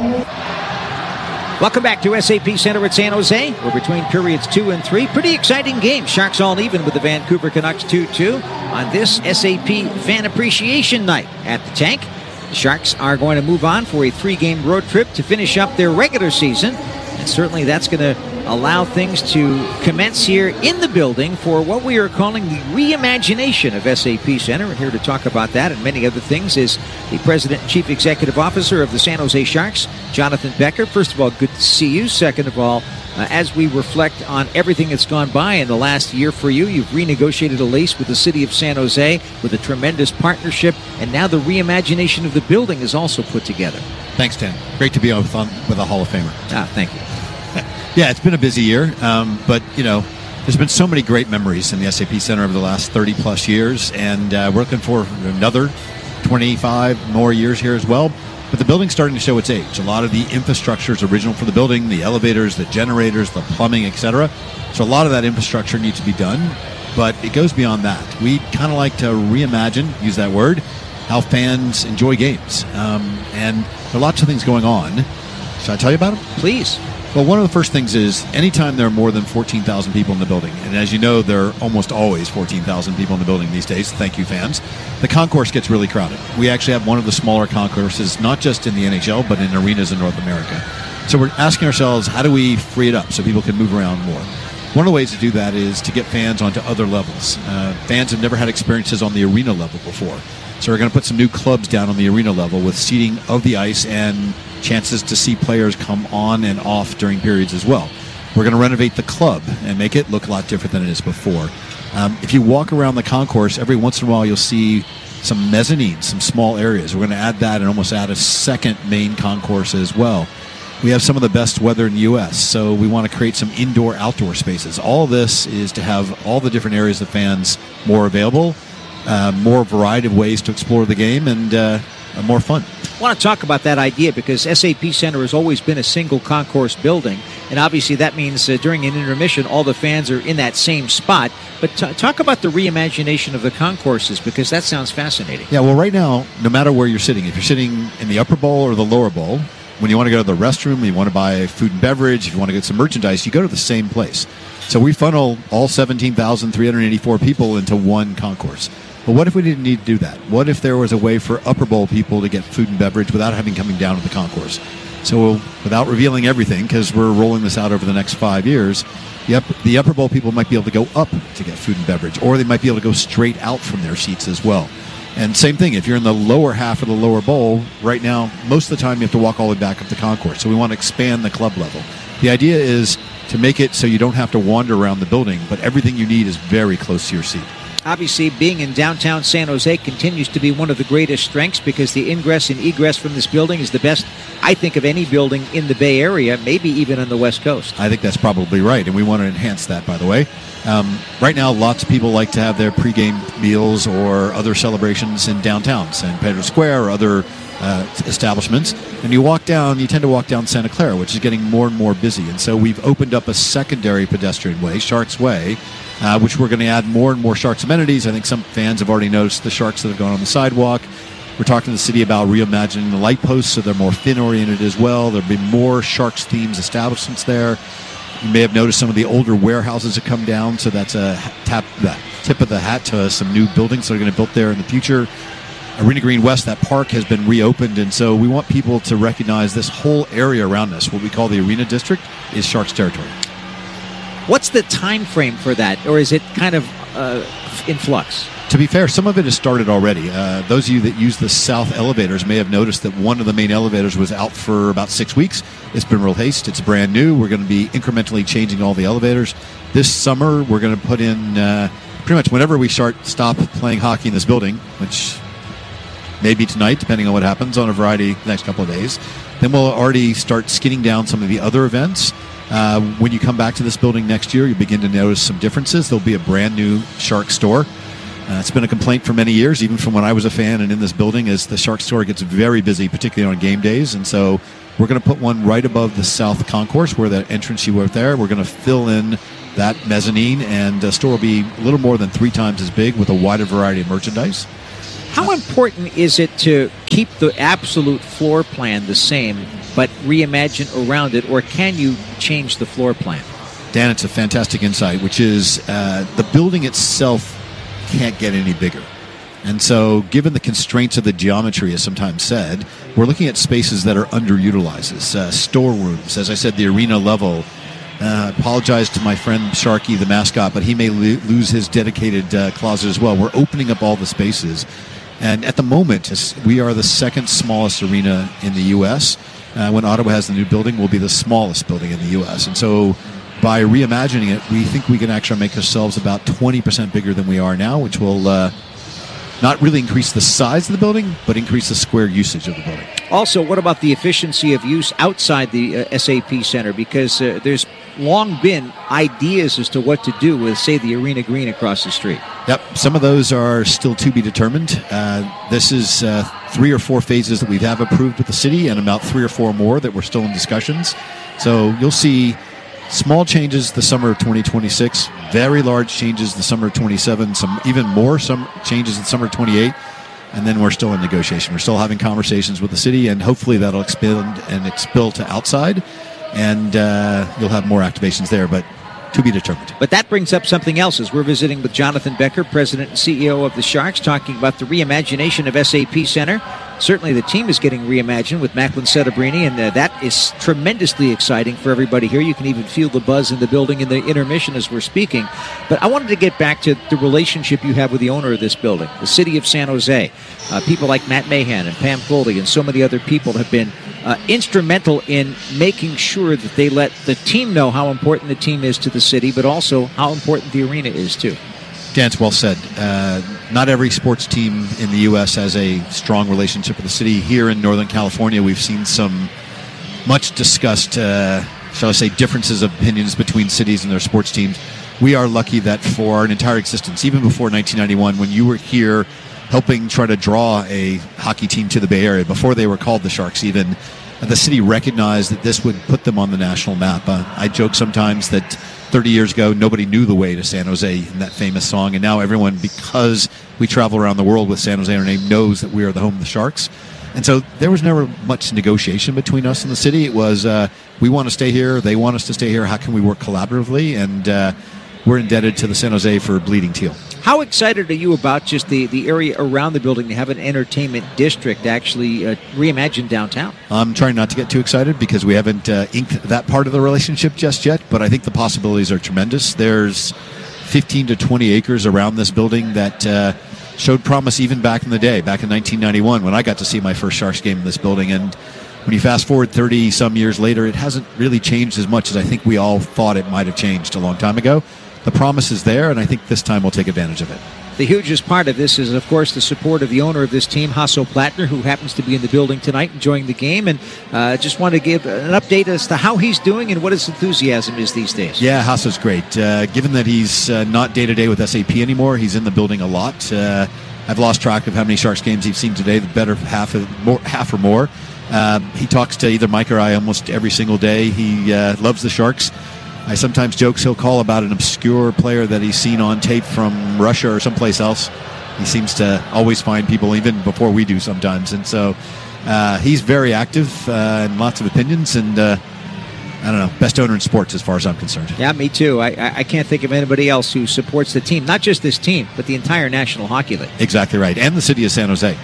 Welcome back to S A P Center at San Jose. We're between periods two and three. Pretty exciting game. Sharks all even with the Vancouver Canucks two two on this S A P Fan Appreciation Night at the Tank. The Sharks are going to move on for a three-game road trip to finish up their regular season. And certainly that's going to allow things to commence here in the building for what we are calling the reimagination of S A P Center. And here to talk about that and many other things is the President and Chief Executive Officer of the San Jose Sharks, Jonathan Becker. First of all, good to see you. Second of all, uh, as we reflect on everything that's gone by in the last year for you, you've renegotiated a lease with the city of San Jose with a tremendous partnership, and now the reimagination of the building is also put together. Thanks, Dan. Great to be on with, on, with a Hall of Famer. Ah, thank you. Yeah, it's been a busy year, um, but, you know, there's been so many great memories in the S A P Center over the last thirty-plus years, and uh, we're looking for another twenty-five more years here as well. But the building's starting to show its age. A lot of the infrastructure is original for the building, the elevators, the generators, the plumbing, et cetera. So a lot of that infrastructure needs to be done, but it goes beyond that. We kind of like to reimagine, use that word, how fans enjoy games. Um, and there are lots of things going on. Should I tell you about them? Please. Well, one of the first things is anytime there are more than fourteen thousand people in the building, and as you know, there are almost always fourteen thousand people in the building these days, thank you, fans, the concourse gets really crowded. We actually have one of the smaller concourses, not just in the N H L, but in arenas in North America. So we're asking ourselves, how do we free it up so people can move around more? One of the ways to do that is to get fans onto other levels. Uh, fans have never had experiences on the arena level before. So we're going to put some new clubs down on the arena level with seating of the ice and chances to see players come on and off during periods as well. We're going to renovate the club and make it look a lot different than it is before. Um, if you walk around the concourse, every once in a while you'll see some mezzanines, some small areas. We're going to add that and almost add a second main concourse as well. We have some of the best weather in the U S, so we want to create some indoor-outdoor spaces. All of this is to have all the different areas of fans more available, uh, more variety of ways to explore the game, and uh, more fun. I want to talk about that idea because S A P Center has always been a single concourse building, and obviously that means uh, during an intermission all the fans are in that same spot. But t- talk about the reimagination of the concourses, because that sounds fascinating. Yeah, well, right now, no matter where you're sitting, if you're sitting in the upper bowl or the lower bowl, when you want to go to the restroom, you want to buy food and beverage, if you want to get some merchandise, you go to the same place. So we funnel all seventeen thousand three hundred eighty-four people into one concourse. But what if we didn't need to do that? What if there was a way for upper bowl people to get food and beverage without having coming down to the concourse? So without revealing everything, because we're rolling this out over the next five years, the upper, the upper bowl people might be able to go up to get food and beverage, or they might be able to go straight out from their seats as well. And same thing, if you're in the lower half of the lower bowl, right now, most of the time you have to walk all the way back up the concourse. So we want to expand the club level. The idea is to make it so you don't have to wander around the building, but everything you need is very close to your seat. Obviously, being in downtown San Jose continues to be one of the greatest strengths because the ingress and egress from this building is the best, I think, of any building in the Bay Area, maybe even on the West Coast. I think that's probably right, and we want to enhance that, by the way. Um, right now, lots of people like to have their pregame meals or other celebrations in downtown, San Pedro Square or other uh, establishments. And you walk down, you tend to walk down Santa Clara, which is getting more and more busy. And so we've opened up a secondary pedestrian way, Sharks Way, Uh, which we're going to add more and more Sharks amenities. I think some fans have already noticed the Sharks that have gone on the sidewalk. We're talking to the city about reimagining the light posts so they're more fin-oriented as well. There'll be more Sharks-themed establishments there. You may have noticed some of the older warehouses have come down, so that's a tap, the tip of the hat to some new buildings that are going to be built there in the future. Arena Green West, that park has been reopened, and so we want people to recognize this whole area around us, what we call the Arena District, is Sharks territory. What's the time frame for that, or is it kind of uh, in flux? To be fair, some of it has started already. Uh, those of you that use the south elevators may have noticed that one of the main elevators was out for about six weeks. It's been real haste. It's brand new. We're going to be incrementally changing all the elevators. This summer, we're going to put in uh, pretty much whenever we start stop playing hockey in this building, which may be tonight, depending on what happens on a variety the next couple of days. Then we'll already start skinning down some of the other events. Uh, when you come back to this building next year, you begin to notice some differences. There'll be a brand new Shark store. Uh, it's been a complaint for many years, even from when I was a fan and in this building, is the Shark store gets very busy, particularly on game days. And so we're going to put one right above the south concourse where that entrance you were there. We're going to fill in that mezzanine, and the store will be a little more than three times as big with a wider variety of merchandise. How important is it to keep the absolute floor plan the same, but reimagine around it, or can you change the floor plan? Dan, it's a fantastic insight, which is uh, the building itself can't get any bigger. And so, given the constraints of the geometry, as sometimes said, we're looking at spaces that are underutilized. Uh, storerooms, as I said, the arena level. Uh, apologize to my friend Sharky, the mascot, but he may lo- lose his dedicated uh, closet as well. We're opening up all the spaces. And at the moment, we are the second smallest arena in the U S. Uh, when Ottawa has the new building, we'll be the smallest building in the U S. And so, by reimagining it, we think we can actually make ourselves about twenty percent bigger than we are now, which will uh, not really increase the size of the building, but increase the square usage of the building. Also, what about the efficiency of use outside the uh, S A P Center? Because uh, there's long been ideas as to what to do with, say, the Arena Green across the street. Yep, some of those are still to be determined. Uh, this is uh, three or four phases that we have approved with the city, and about three or four more that we're still in discussions. So you'll see small changes the summer of twenty twenty-six, very large changes the summer of twenty-seven, some even more some changes in summer of twenty-eight, and then we're still in negotiation. We're still having conversations with the city, and hopefully that'll expand and expel to outside, and uh, you'll have more activations there, but to be determined. But that brings up something else as we're visiting with Jonathan Becker, President and C E O of the Sharks, talking about the reimagination of S A P Center. Certainly the team is getting reimagined with Macklin Settabrini, and uh, that is tremendously exciting for everybody here. You can even feel the buzz in the building in the intermission as we're speaking. But I wanted to get back to the relationship you have with the owner of this building, the city of San Jose. Uh, people like Matt Mahan and Pam Foley and so many other people have been uh, instrumental in making sure that they let the team know how important the team is to the city, but also how important the arena is too. Dan, it's well said. Uh, not every sports team in the U S has a strong relationship with the city. Here in Northern California, we've seen some much discussed, uh, shall I say, differences of opinions between cities and their sports teams. We are lucky that for our entire existence, even before nineteen ninety-one, when you were here helping try to draw a hockey team to the Bay Area, before they were called the Sharks even, the city recognized that this would put them on the national map. Uh, I joke sometimes that thirty years ago, nobody knew the way to San Jose in that famous song, and now everyone, because we travel around the world with San Jose in our name, knows that we are the home of the Sharks. And so there was never much negotiation between us and the city. It was, uh, we want to stay here, they want us to stay here, how can we work collaboratively? And uh, we're indebted to the San Jose for Bleeding Teal. How excited are you about just the, the area around the building to have an entertainment district actually uh, reimagined downtown? I'm trying not to get too excited because we haven't uh, inked that part of the relationship just yet, but I think the possibilities are tremendous. There's fifteen to twenty acres around this building that uh, showed promise even back in the day, back in nineteen ninety-one when I got to see my first Sharks game in this building. And when you fast forward thirty some years later, it hasn't really changed as much as I think we all thought it might have changed a long time ago. The promise is there, and I think this time we'll take advantage of it. The hugest part of this is, of course, the support of the owner of this team, Hasso Plattner, who happens to be in the building tonight enjoying the game. And uh, just want to give an update as to how he's doing and what his enthusiasm is these days. Yeah, Hasso's great. Uh, given that he's uh, not day-to-day with S A P anymore, he's in the building a lot. Uh, I've lost track of how many Sharks games he's seen today, the better half, of, more, half or more. Uh, he talks to either Mike or I almost every single day. He uh, loves the Sharks. I sometimes joke he'll call about an obscure player that he's seen on tape from Russia or someplace else. He seems to always find people even before we do sometimes. And so uh, he's very active uh, and lots of opinions. And uh, I don't know, best owner in sports as far as I'm concerned. Yeah, me too. I, I can't think of anybody else who supports the team, not just this team, but the entire National Hockey League. Exactly right. And the city of San Jose.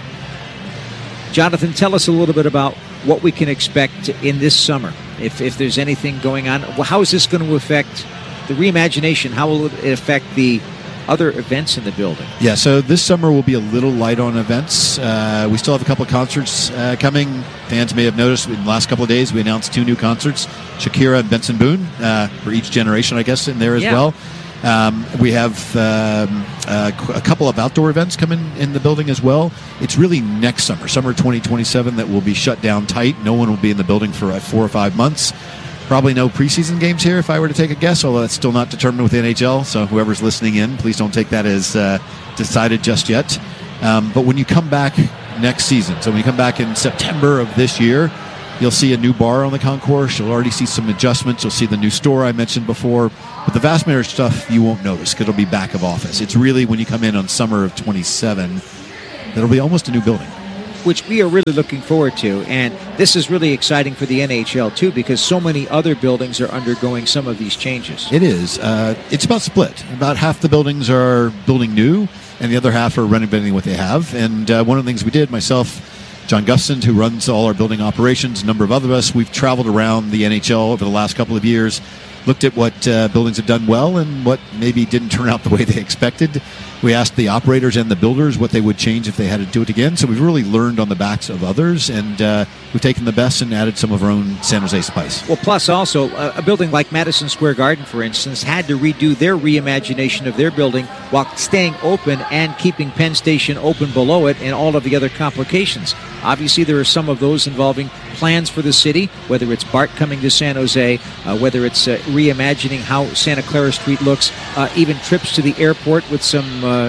Jonathan, tell us a little bit about what we can expect in this summer. If if there's anything going on, well, how is this going to affect the reimagination? How will it affect the other events in the building? Yeah, so this summer will be a little light on events. Uh, we still have a couple of concerts uh, coming. Fans may have noticed in the last couple of days we announced two new concerts, Shakira and Benson Boone, uh, for each generation, I guess, in there as yeah. well. Um, we have um, uh, a couple of outdoor events coming in the building as well. It's really next summer, summer twenty twenty-seven, that will be shut down tight. No one will be in the building for uh, four or five months. Probably no preseason games here, if I were to take a guess, although that's still not determined with the N H L. So whoever's listening in, please don't take that as uh, decided just yet. Um, but when you come back next season, so when you come back in September of this year, You'll see a new bar on the concourse. You'll already see some adjustments. You'll see the new store I mentioned before. But the vast majority of stuff you won't notice because it'll be back of office. It's really when you come in on summer of twenty-seven, it'll be almost a new building. Which we are really looking forward to. And this is really exciting for the N H L, too, because so many other buildings are undergoing some of these changes. It is. Uh, it's about split. About half the buildings are building new, and the other half are renovating what they have. And uh, one of the things we did, myself, John Gustin, who runs all our building operations, a number of other of us, we've traveled around the N H L over the last couple of years, looked at what uh, buildings have done well and what maybe didn't turn out the way they expected. We asked the operators and the builders what they would change if they had to do it again. So we've really learned on the backs of others, and uh, we've taken the best and added some of our own San Jose spice. Well, plus also, uh, a building like Madison Square Garden, for instance, had to redo their reimagination of their building while staying open and keeping Penn Station open below it and all of the other complications. Obviously, there are some of those involving plans for the city, whether it's BART coming to San Jose, uh, whether it's uh, reimagining how Santa Clara Street looks, uh, even trips to the airport with some uh,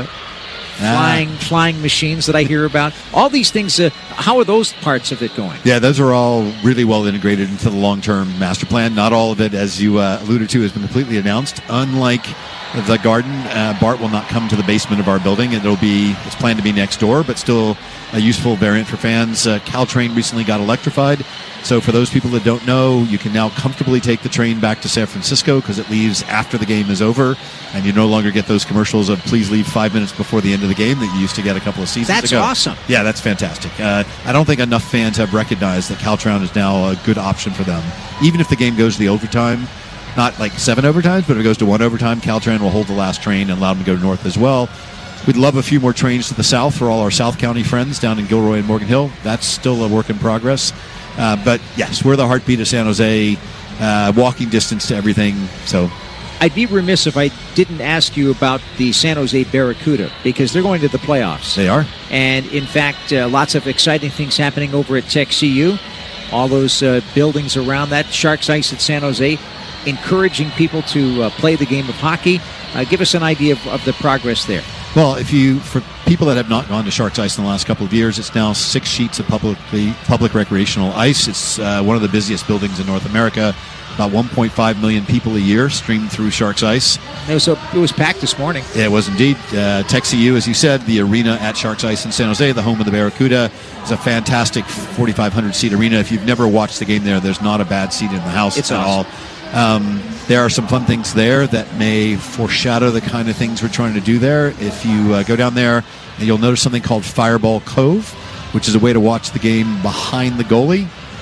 flying ah. flying machines that I hear about. All these things, uh, how are those parts of it going? Yeah, those are all really well integrated into the long-term master plan. Not all of it, as you uh, alluded to, has been completely announced. Unlike the garden, uh, BART will not come to the basement of our building. It'll be, it's planned to be next door, but still a useful variant for fans. Uh, Caltrain recently got electrified. So for those people that don't know, you can now comfortably take the train back to San Francisco because it leaves after the game is over, and you no longer get those commercials of please leave five minutes before the end of the game that you used to get a couple of seasons That's ago. That's awesome. Yeah, that's fantastic. Uh, I don't think enough fans have recognized that Caltrain is now a good option for them. Even if the game goes to the overtime, not like seven overtimes, but if it goes to one overtime, Caltrain will hold the last train and allow them to go north as well. We'd love a few more trains to the south for all our South County friends down in Gilroy and Morgan Hill. That's still a work in progress. Uh, but yes, we're the heartbeat of San Jose, uh, walking distance to everything. So I'd be remiss if I didn't ask you about the San Jose Barracuda, because they're going to the playoffs. They are. And in fact, uh, lots of exciting things happening over at Tech C U. All those uh, buildings around that, Sharks Ice at San Jose, encouraging people to uh, play the game of hockey. Uh, give us an idea of, of the progress there. Well, if you, for people that have not gone to Sharks Ice in the last couple of years, it's now six sheets of publicly, public recreational ice. It's uh, one of the busiest buildings in North America. About one point five million people a year stream through Sharks Ice. It was, a, it was packed this morning. Yeah, it was indeed. Uh, Tech C U, as you said, the arena at Sharks Ice in San Jose, the home of the Barracuda, is a fantastic forty-five hundred seat arena. If you've never watched the game there, there's not a bad seat in the house it's at awesome. all. Um, there are some fun things there that may foreshadow the kind of things we're trying to do there. If you uh, go down there, and you'll notice something called Fireball Cove, which is a way to watch the game behind the goalie.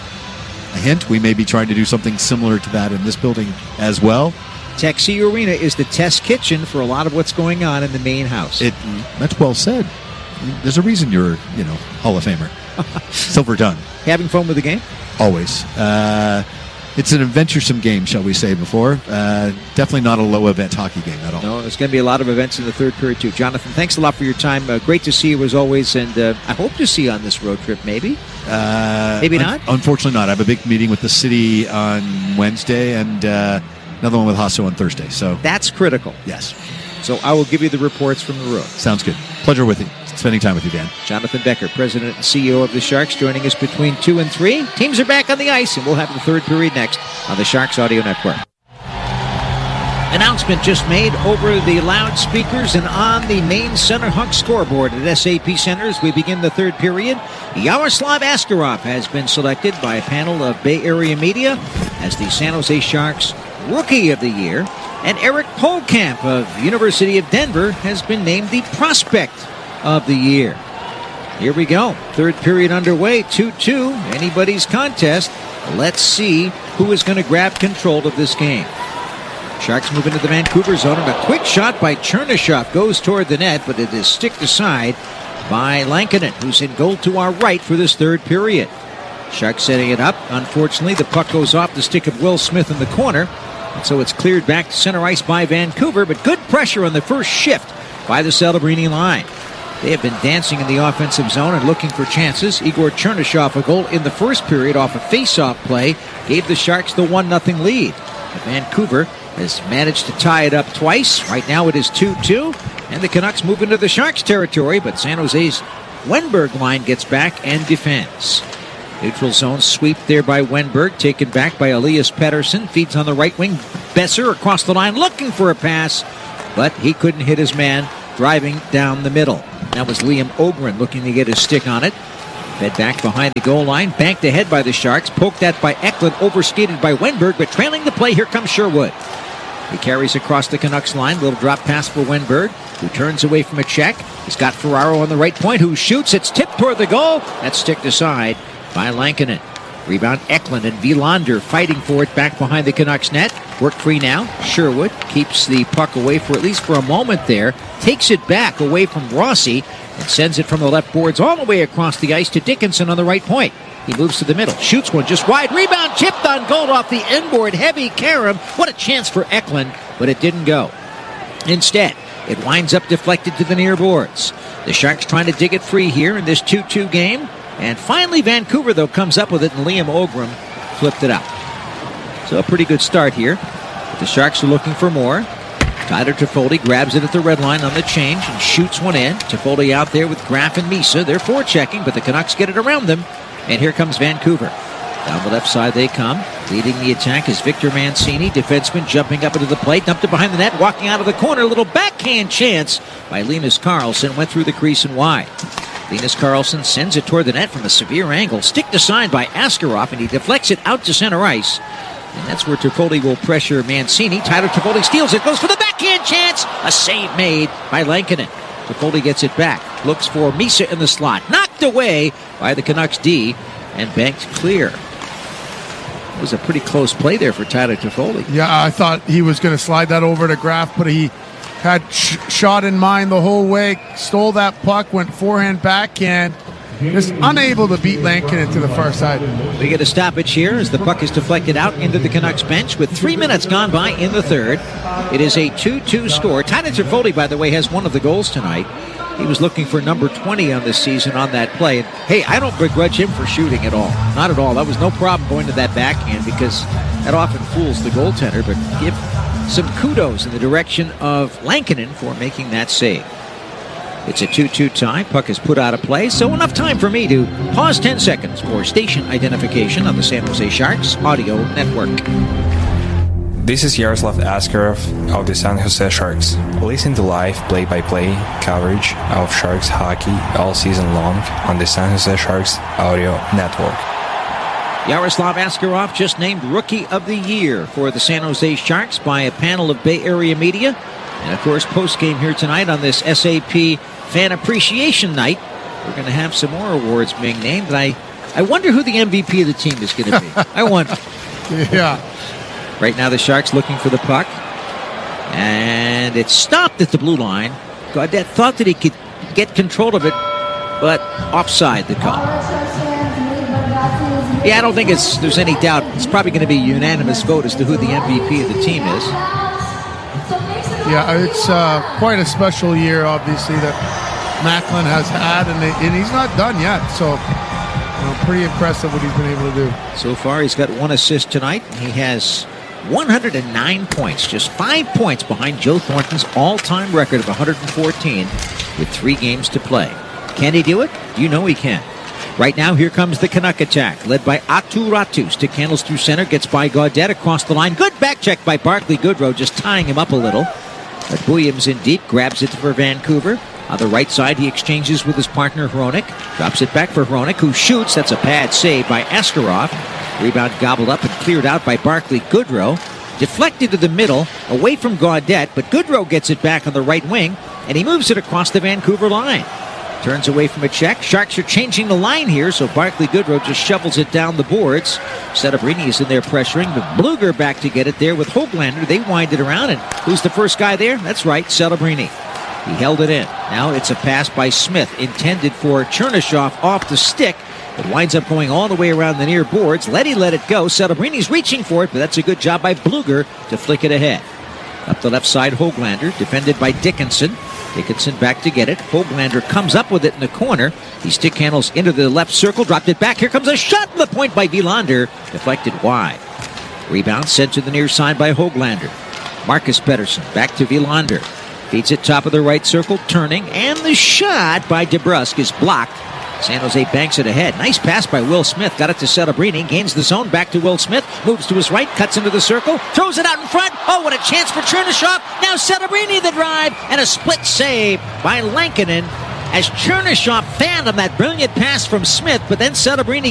A hint, we may be trying to do something similar to that in this building as well. Tech C U Arena is the test kitchen for a lot of what's going on in the main house. It, that's well said. There's a reason you're, you know, Hall of Famer. Silver done. Having fun with the game? Always. Uh, it's an adventuresome game, shall we say, before. Uh, definitely not a low-event hockey game at all. No, there's going to be a lot of events in the third period, too. Jonathan, thanks a lot for your time. Uh, great to see you, as always, and uh, I hope to see you on this road trip, maybe. Uh, maybe un- not? Unfortunately not. I have a big meeting with the city on Wednesday and uh, another one with Hasso on Thursday. So that's critical. Yes. So I will give you the reports from the road. Sounds good. Pleasure with you. Spending time with you, Dan. Jonathan Becker, President and C E O of the Sharks, joining us between two and three. Teams are back on the ice, and we'll have the third period next on the Sharks Audio Network. Announcement just made over the loudspeakers and on the main Center Hunk scoreboard at S A P Center as we begin the third period. Yaroslav Askarov has been selected by a panel of Bay Area media as the San Jose Sharks Rookie of the Year. And Eric Polkamp of University of Denver has been named the Prospect of the Year. Here we go. Third period underway. two two. Anybody's contest. Let's see who is going to grab control of this game. Sharks move into the Vancouver zone, and a quick shot by Chernyshov goes toward the net, but it is sticked aside by Lankinen, who's in goal to our right for this third period. Sharks setting it up. Unfortunately, the puck goes off the stick of Will Smith in the corner, and so it's cleared back to center ice by Vancouver, but good pressure on the first shift by the Celebrini line. They have been dancing in the offensive zone and looking for chances. Igor Chernyshov, a goal in the first period off a face-off play, gave the Sharks the one nothing lead. But Vancouver has managed to tie it up twice. Right now it is two two, and the Canucks move into the Sharks' territory, but San Jose's Wenberg line gets back and defends. Neutral zone sweep there by Wenberg, taken back by Elias Pettersson. Feeds on the right wing. Besser across the line looking for a pass, but he couldn't hit his man driving down the middle. That was Liam Ogren looking to get his stick on it. Fed back behind the goal line, banked ahead by the Sharks. Poked at by Eklund, overskated by Wenberg, but trailing the play, here comes Sherwood. He carries across the Canucks line. Little drop pass for Wenberg, who turns away from a check. He's got Ferraro on the right point, who shoots. It's tipped toward the goal. That's sticked aside by Lankinen. Rebound Eklund and Wilander fighting for it back behind the Canucks net. Work free now. Sherwood keeps the puck away for at least for a moment there. Takes it back away from Rossi and sends it from the left boards all the way across the ice to Dickinson on the right point. He moves to the middle. Shoots one just wide. Rebound chipped on goal off the inboard. Heavy Karam. What a chance for Eklund, but it didn't go. Instead, it winds up deflected to the near boards. The Sharks trying to dig it free here in this two two game. And finally, Vancouver, though, comes up with it, and Liam Ogren flipped it out. So a pretty good start here. But the Sharks are looking for more. Tyler Toffoli grabs it at the red line on the change and shoots one in. Toffoli out there with Graf and Misa. They're forechecking, but the Canucks get it around them. And here comes Vancouver. Down the left side they come. Leading the attack is Victor Mancini, defenseman jumping up into the plate, dumped it behind the net, walking out of the corner. A little backhand chance by Linus Karlsson. Went through the crease and wide. Linus Karlsson sends it toward the net from a severe angle. Sticked aside by Askarov, and he deflects it out to center ice. And that's where Toffoli will pressure Mancini. Tyler Toffoli steals it, goes for the backhand chance. A save made by Lankinen. Toffoli gets it back. Looks for Misa in the slot. Knocked away by the Canucks D and banked clear. It was a pretty close play there for Tyler Toffoli. Yeah, I thought he was going to slide that over to Graf, but he had sh- shot in mind the whole way. Stole that puck, went forehand, backhand. Just unable to beat Lankinen to the far side. We get a stoppage here as the puck is deflected out into the Canucks bench with three minutes gone by in the third. It is a two two score. Tyler Toffoli, by the way, has one of the goals tonight. He was looking for number twenty on this season on that play. And, hey, I don't begrudge him for shooting at all. Not at all. That was no problem going to that backhand because that often fools the goaltender. But give some kudos in the direction of Lankinen for making that save. It's a two two tie. Puck is put out of play, so enough time for me to pause ten seconds for station identification on the San Jose Sharks Audio Network. This is Yaroslav Askarov of the San Jose Sharks. Listen to live play-by-play coverage of Sharks hockey all season long on the San Jose Sharks Audio Network. Yaroslav Askarov just named Rookie of the Year for the San Jose Sharks by a panel of Bay Area media. And, of course, post-game here tonight on this S A P Fan Appreciation Night, we're going to have some more awards being named. And I, I wonder who the M V P of the team is going to be. I wonder. Yeah. Right now the Sharks looking for the puck. And it's stopped at the blue line. Gaudette thought that he could get control of it, but offside the call. Yeah, I don't think it's there's any doubt. It's probably going to be a unanimous vote as to who the M V P of the team is. Yeah, it's uh, quite a special year, obviously, that Macklin has had, and, they, and he's not done yet. So, you know, pretty impressive what he's been able to do. So far, he's got one assist tonight. He has one hundred nine points, just five points behind Joe Thornton's all-time record of one hundred fourteen with three games to play. Can he do it? You know he can. Right now, here comes the Canuck attack, led by Aatu Räty. Stick handles through center, gets by Gaudette across the line. Good back check by Barclay Goodrow, just tying him up a little. But Williams in deep grabs it for Vancouver. On the right side, he exchanges with his partner, Hronek. Drops it back for Hronek, who shoots. That's a bad save by Askarov. Rebound gobbled up and cleared out by Barclay Goodrow. Deflected to the middle, away from Gaudette, but Goodrow gets it back on the right wing, and he moves it across the Vancouver line. Turns away from a check. Sharks are changing the line here, so Barclay Goodrow just shovels it down the boards. Celebrini is in there pressuring, but Bluger back to get it there with Höglander. They wind it around, and who's the first guy there? That's right, Celebrini. He held it in. Now it's a pass by Smith, intended for Chernyshov off the stick. It winds up going all the way around the near boards. Letty let it go. Celebrini's reaching for it, but that's a good job by Bluger to flick it ahead. Up the left side, Höglander, defended by Dickinson. Dickinson back to get it. Höglander comes up with it in the corner. He stick handles into the left circle, dropped it back. Here comes a shot from the point by Wilander. Deflected wide. Rebound sent to the near side by Höglander. Marcus Pettersson back to Wilander. Feeds it top of the right circle, turning, and the shot by DeBrusk is blocked San Jose banks it ahead. Nice pass by Will Smith. Got it to Celebrini. Gains the zone. Back to Will Smith. Moves to his right. Cuts into the circle. Throws it out in front. Oh, what a chance for Chernyshov. Now Celebrini the drive. And a split save by Lankinen as Chernyshov fanned on that brilliant pass from Smith. But then Celebrini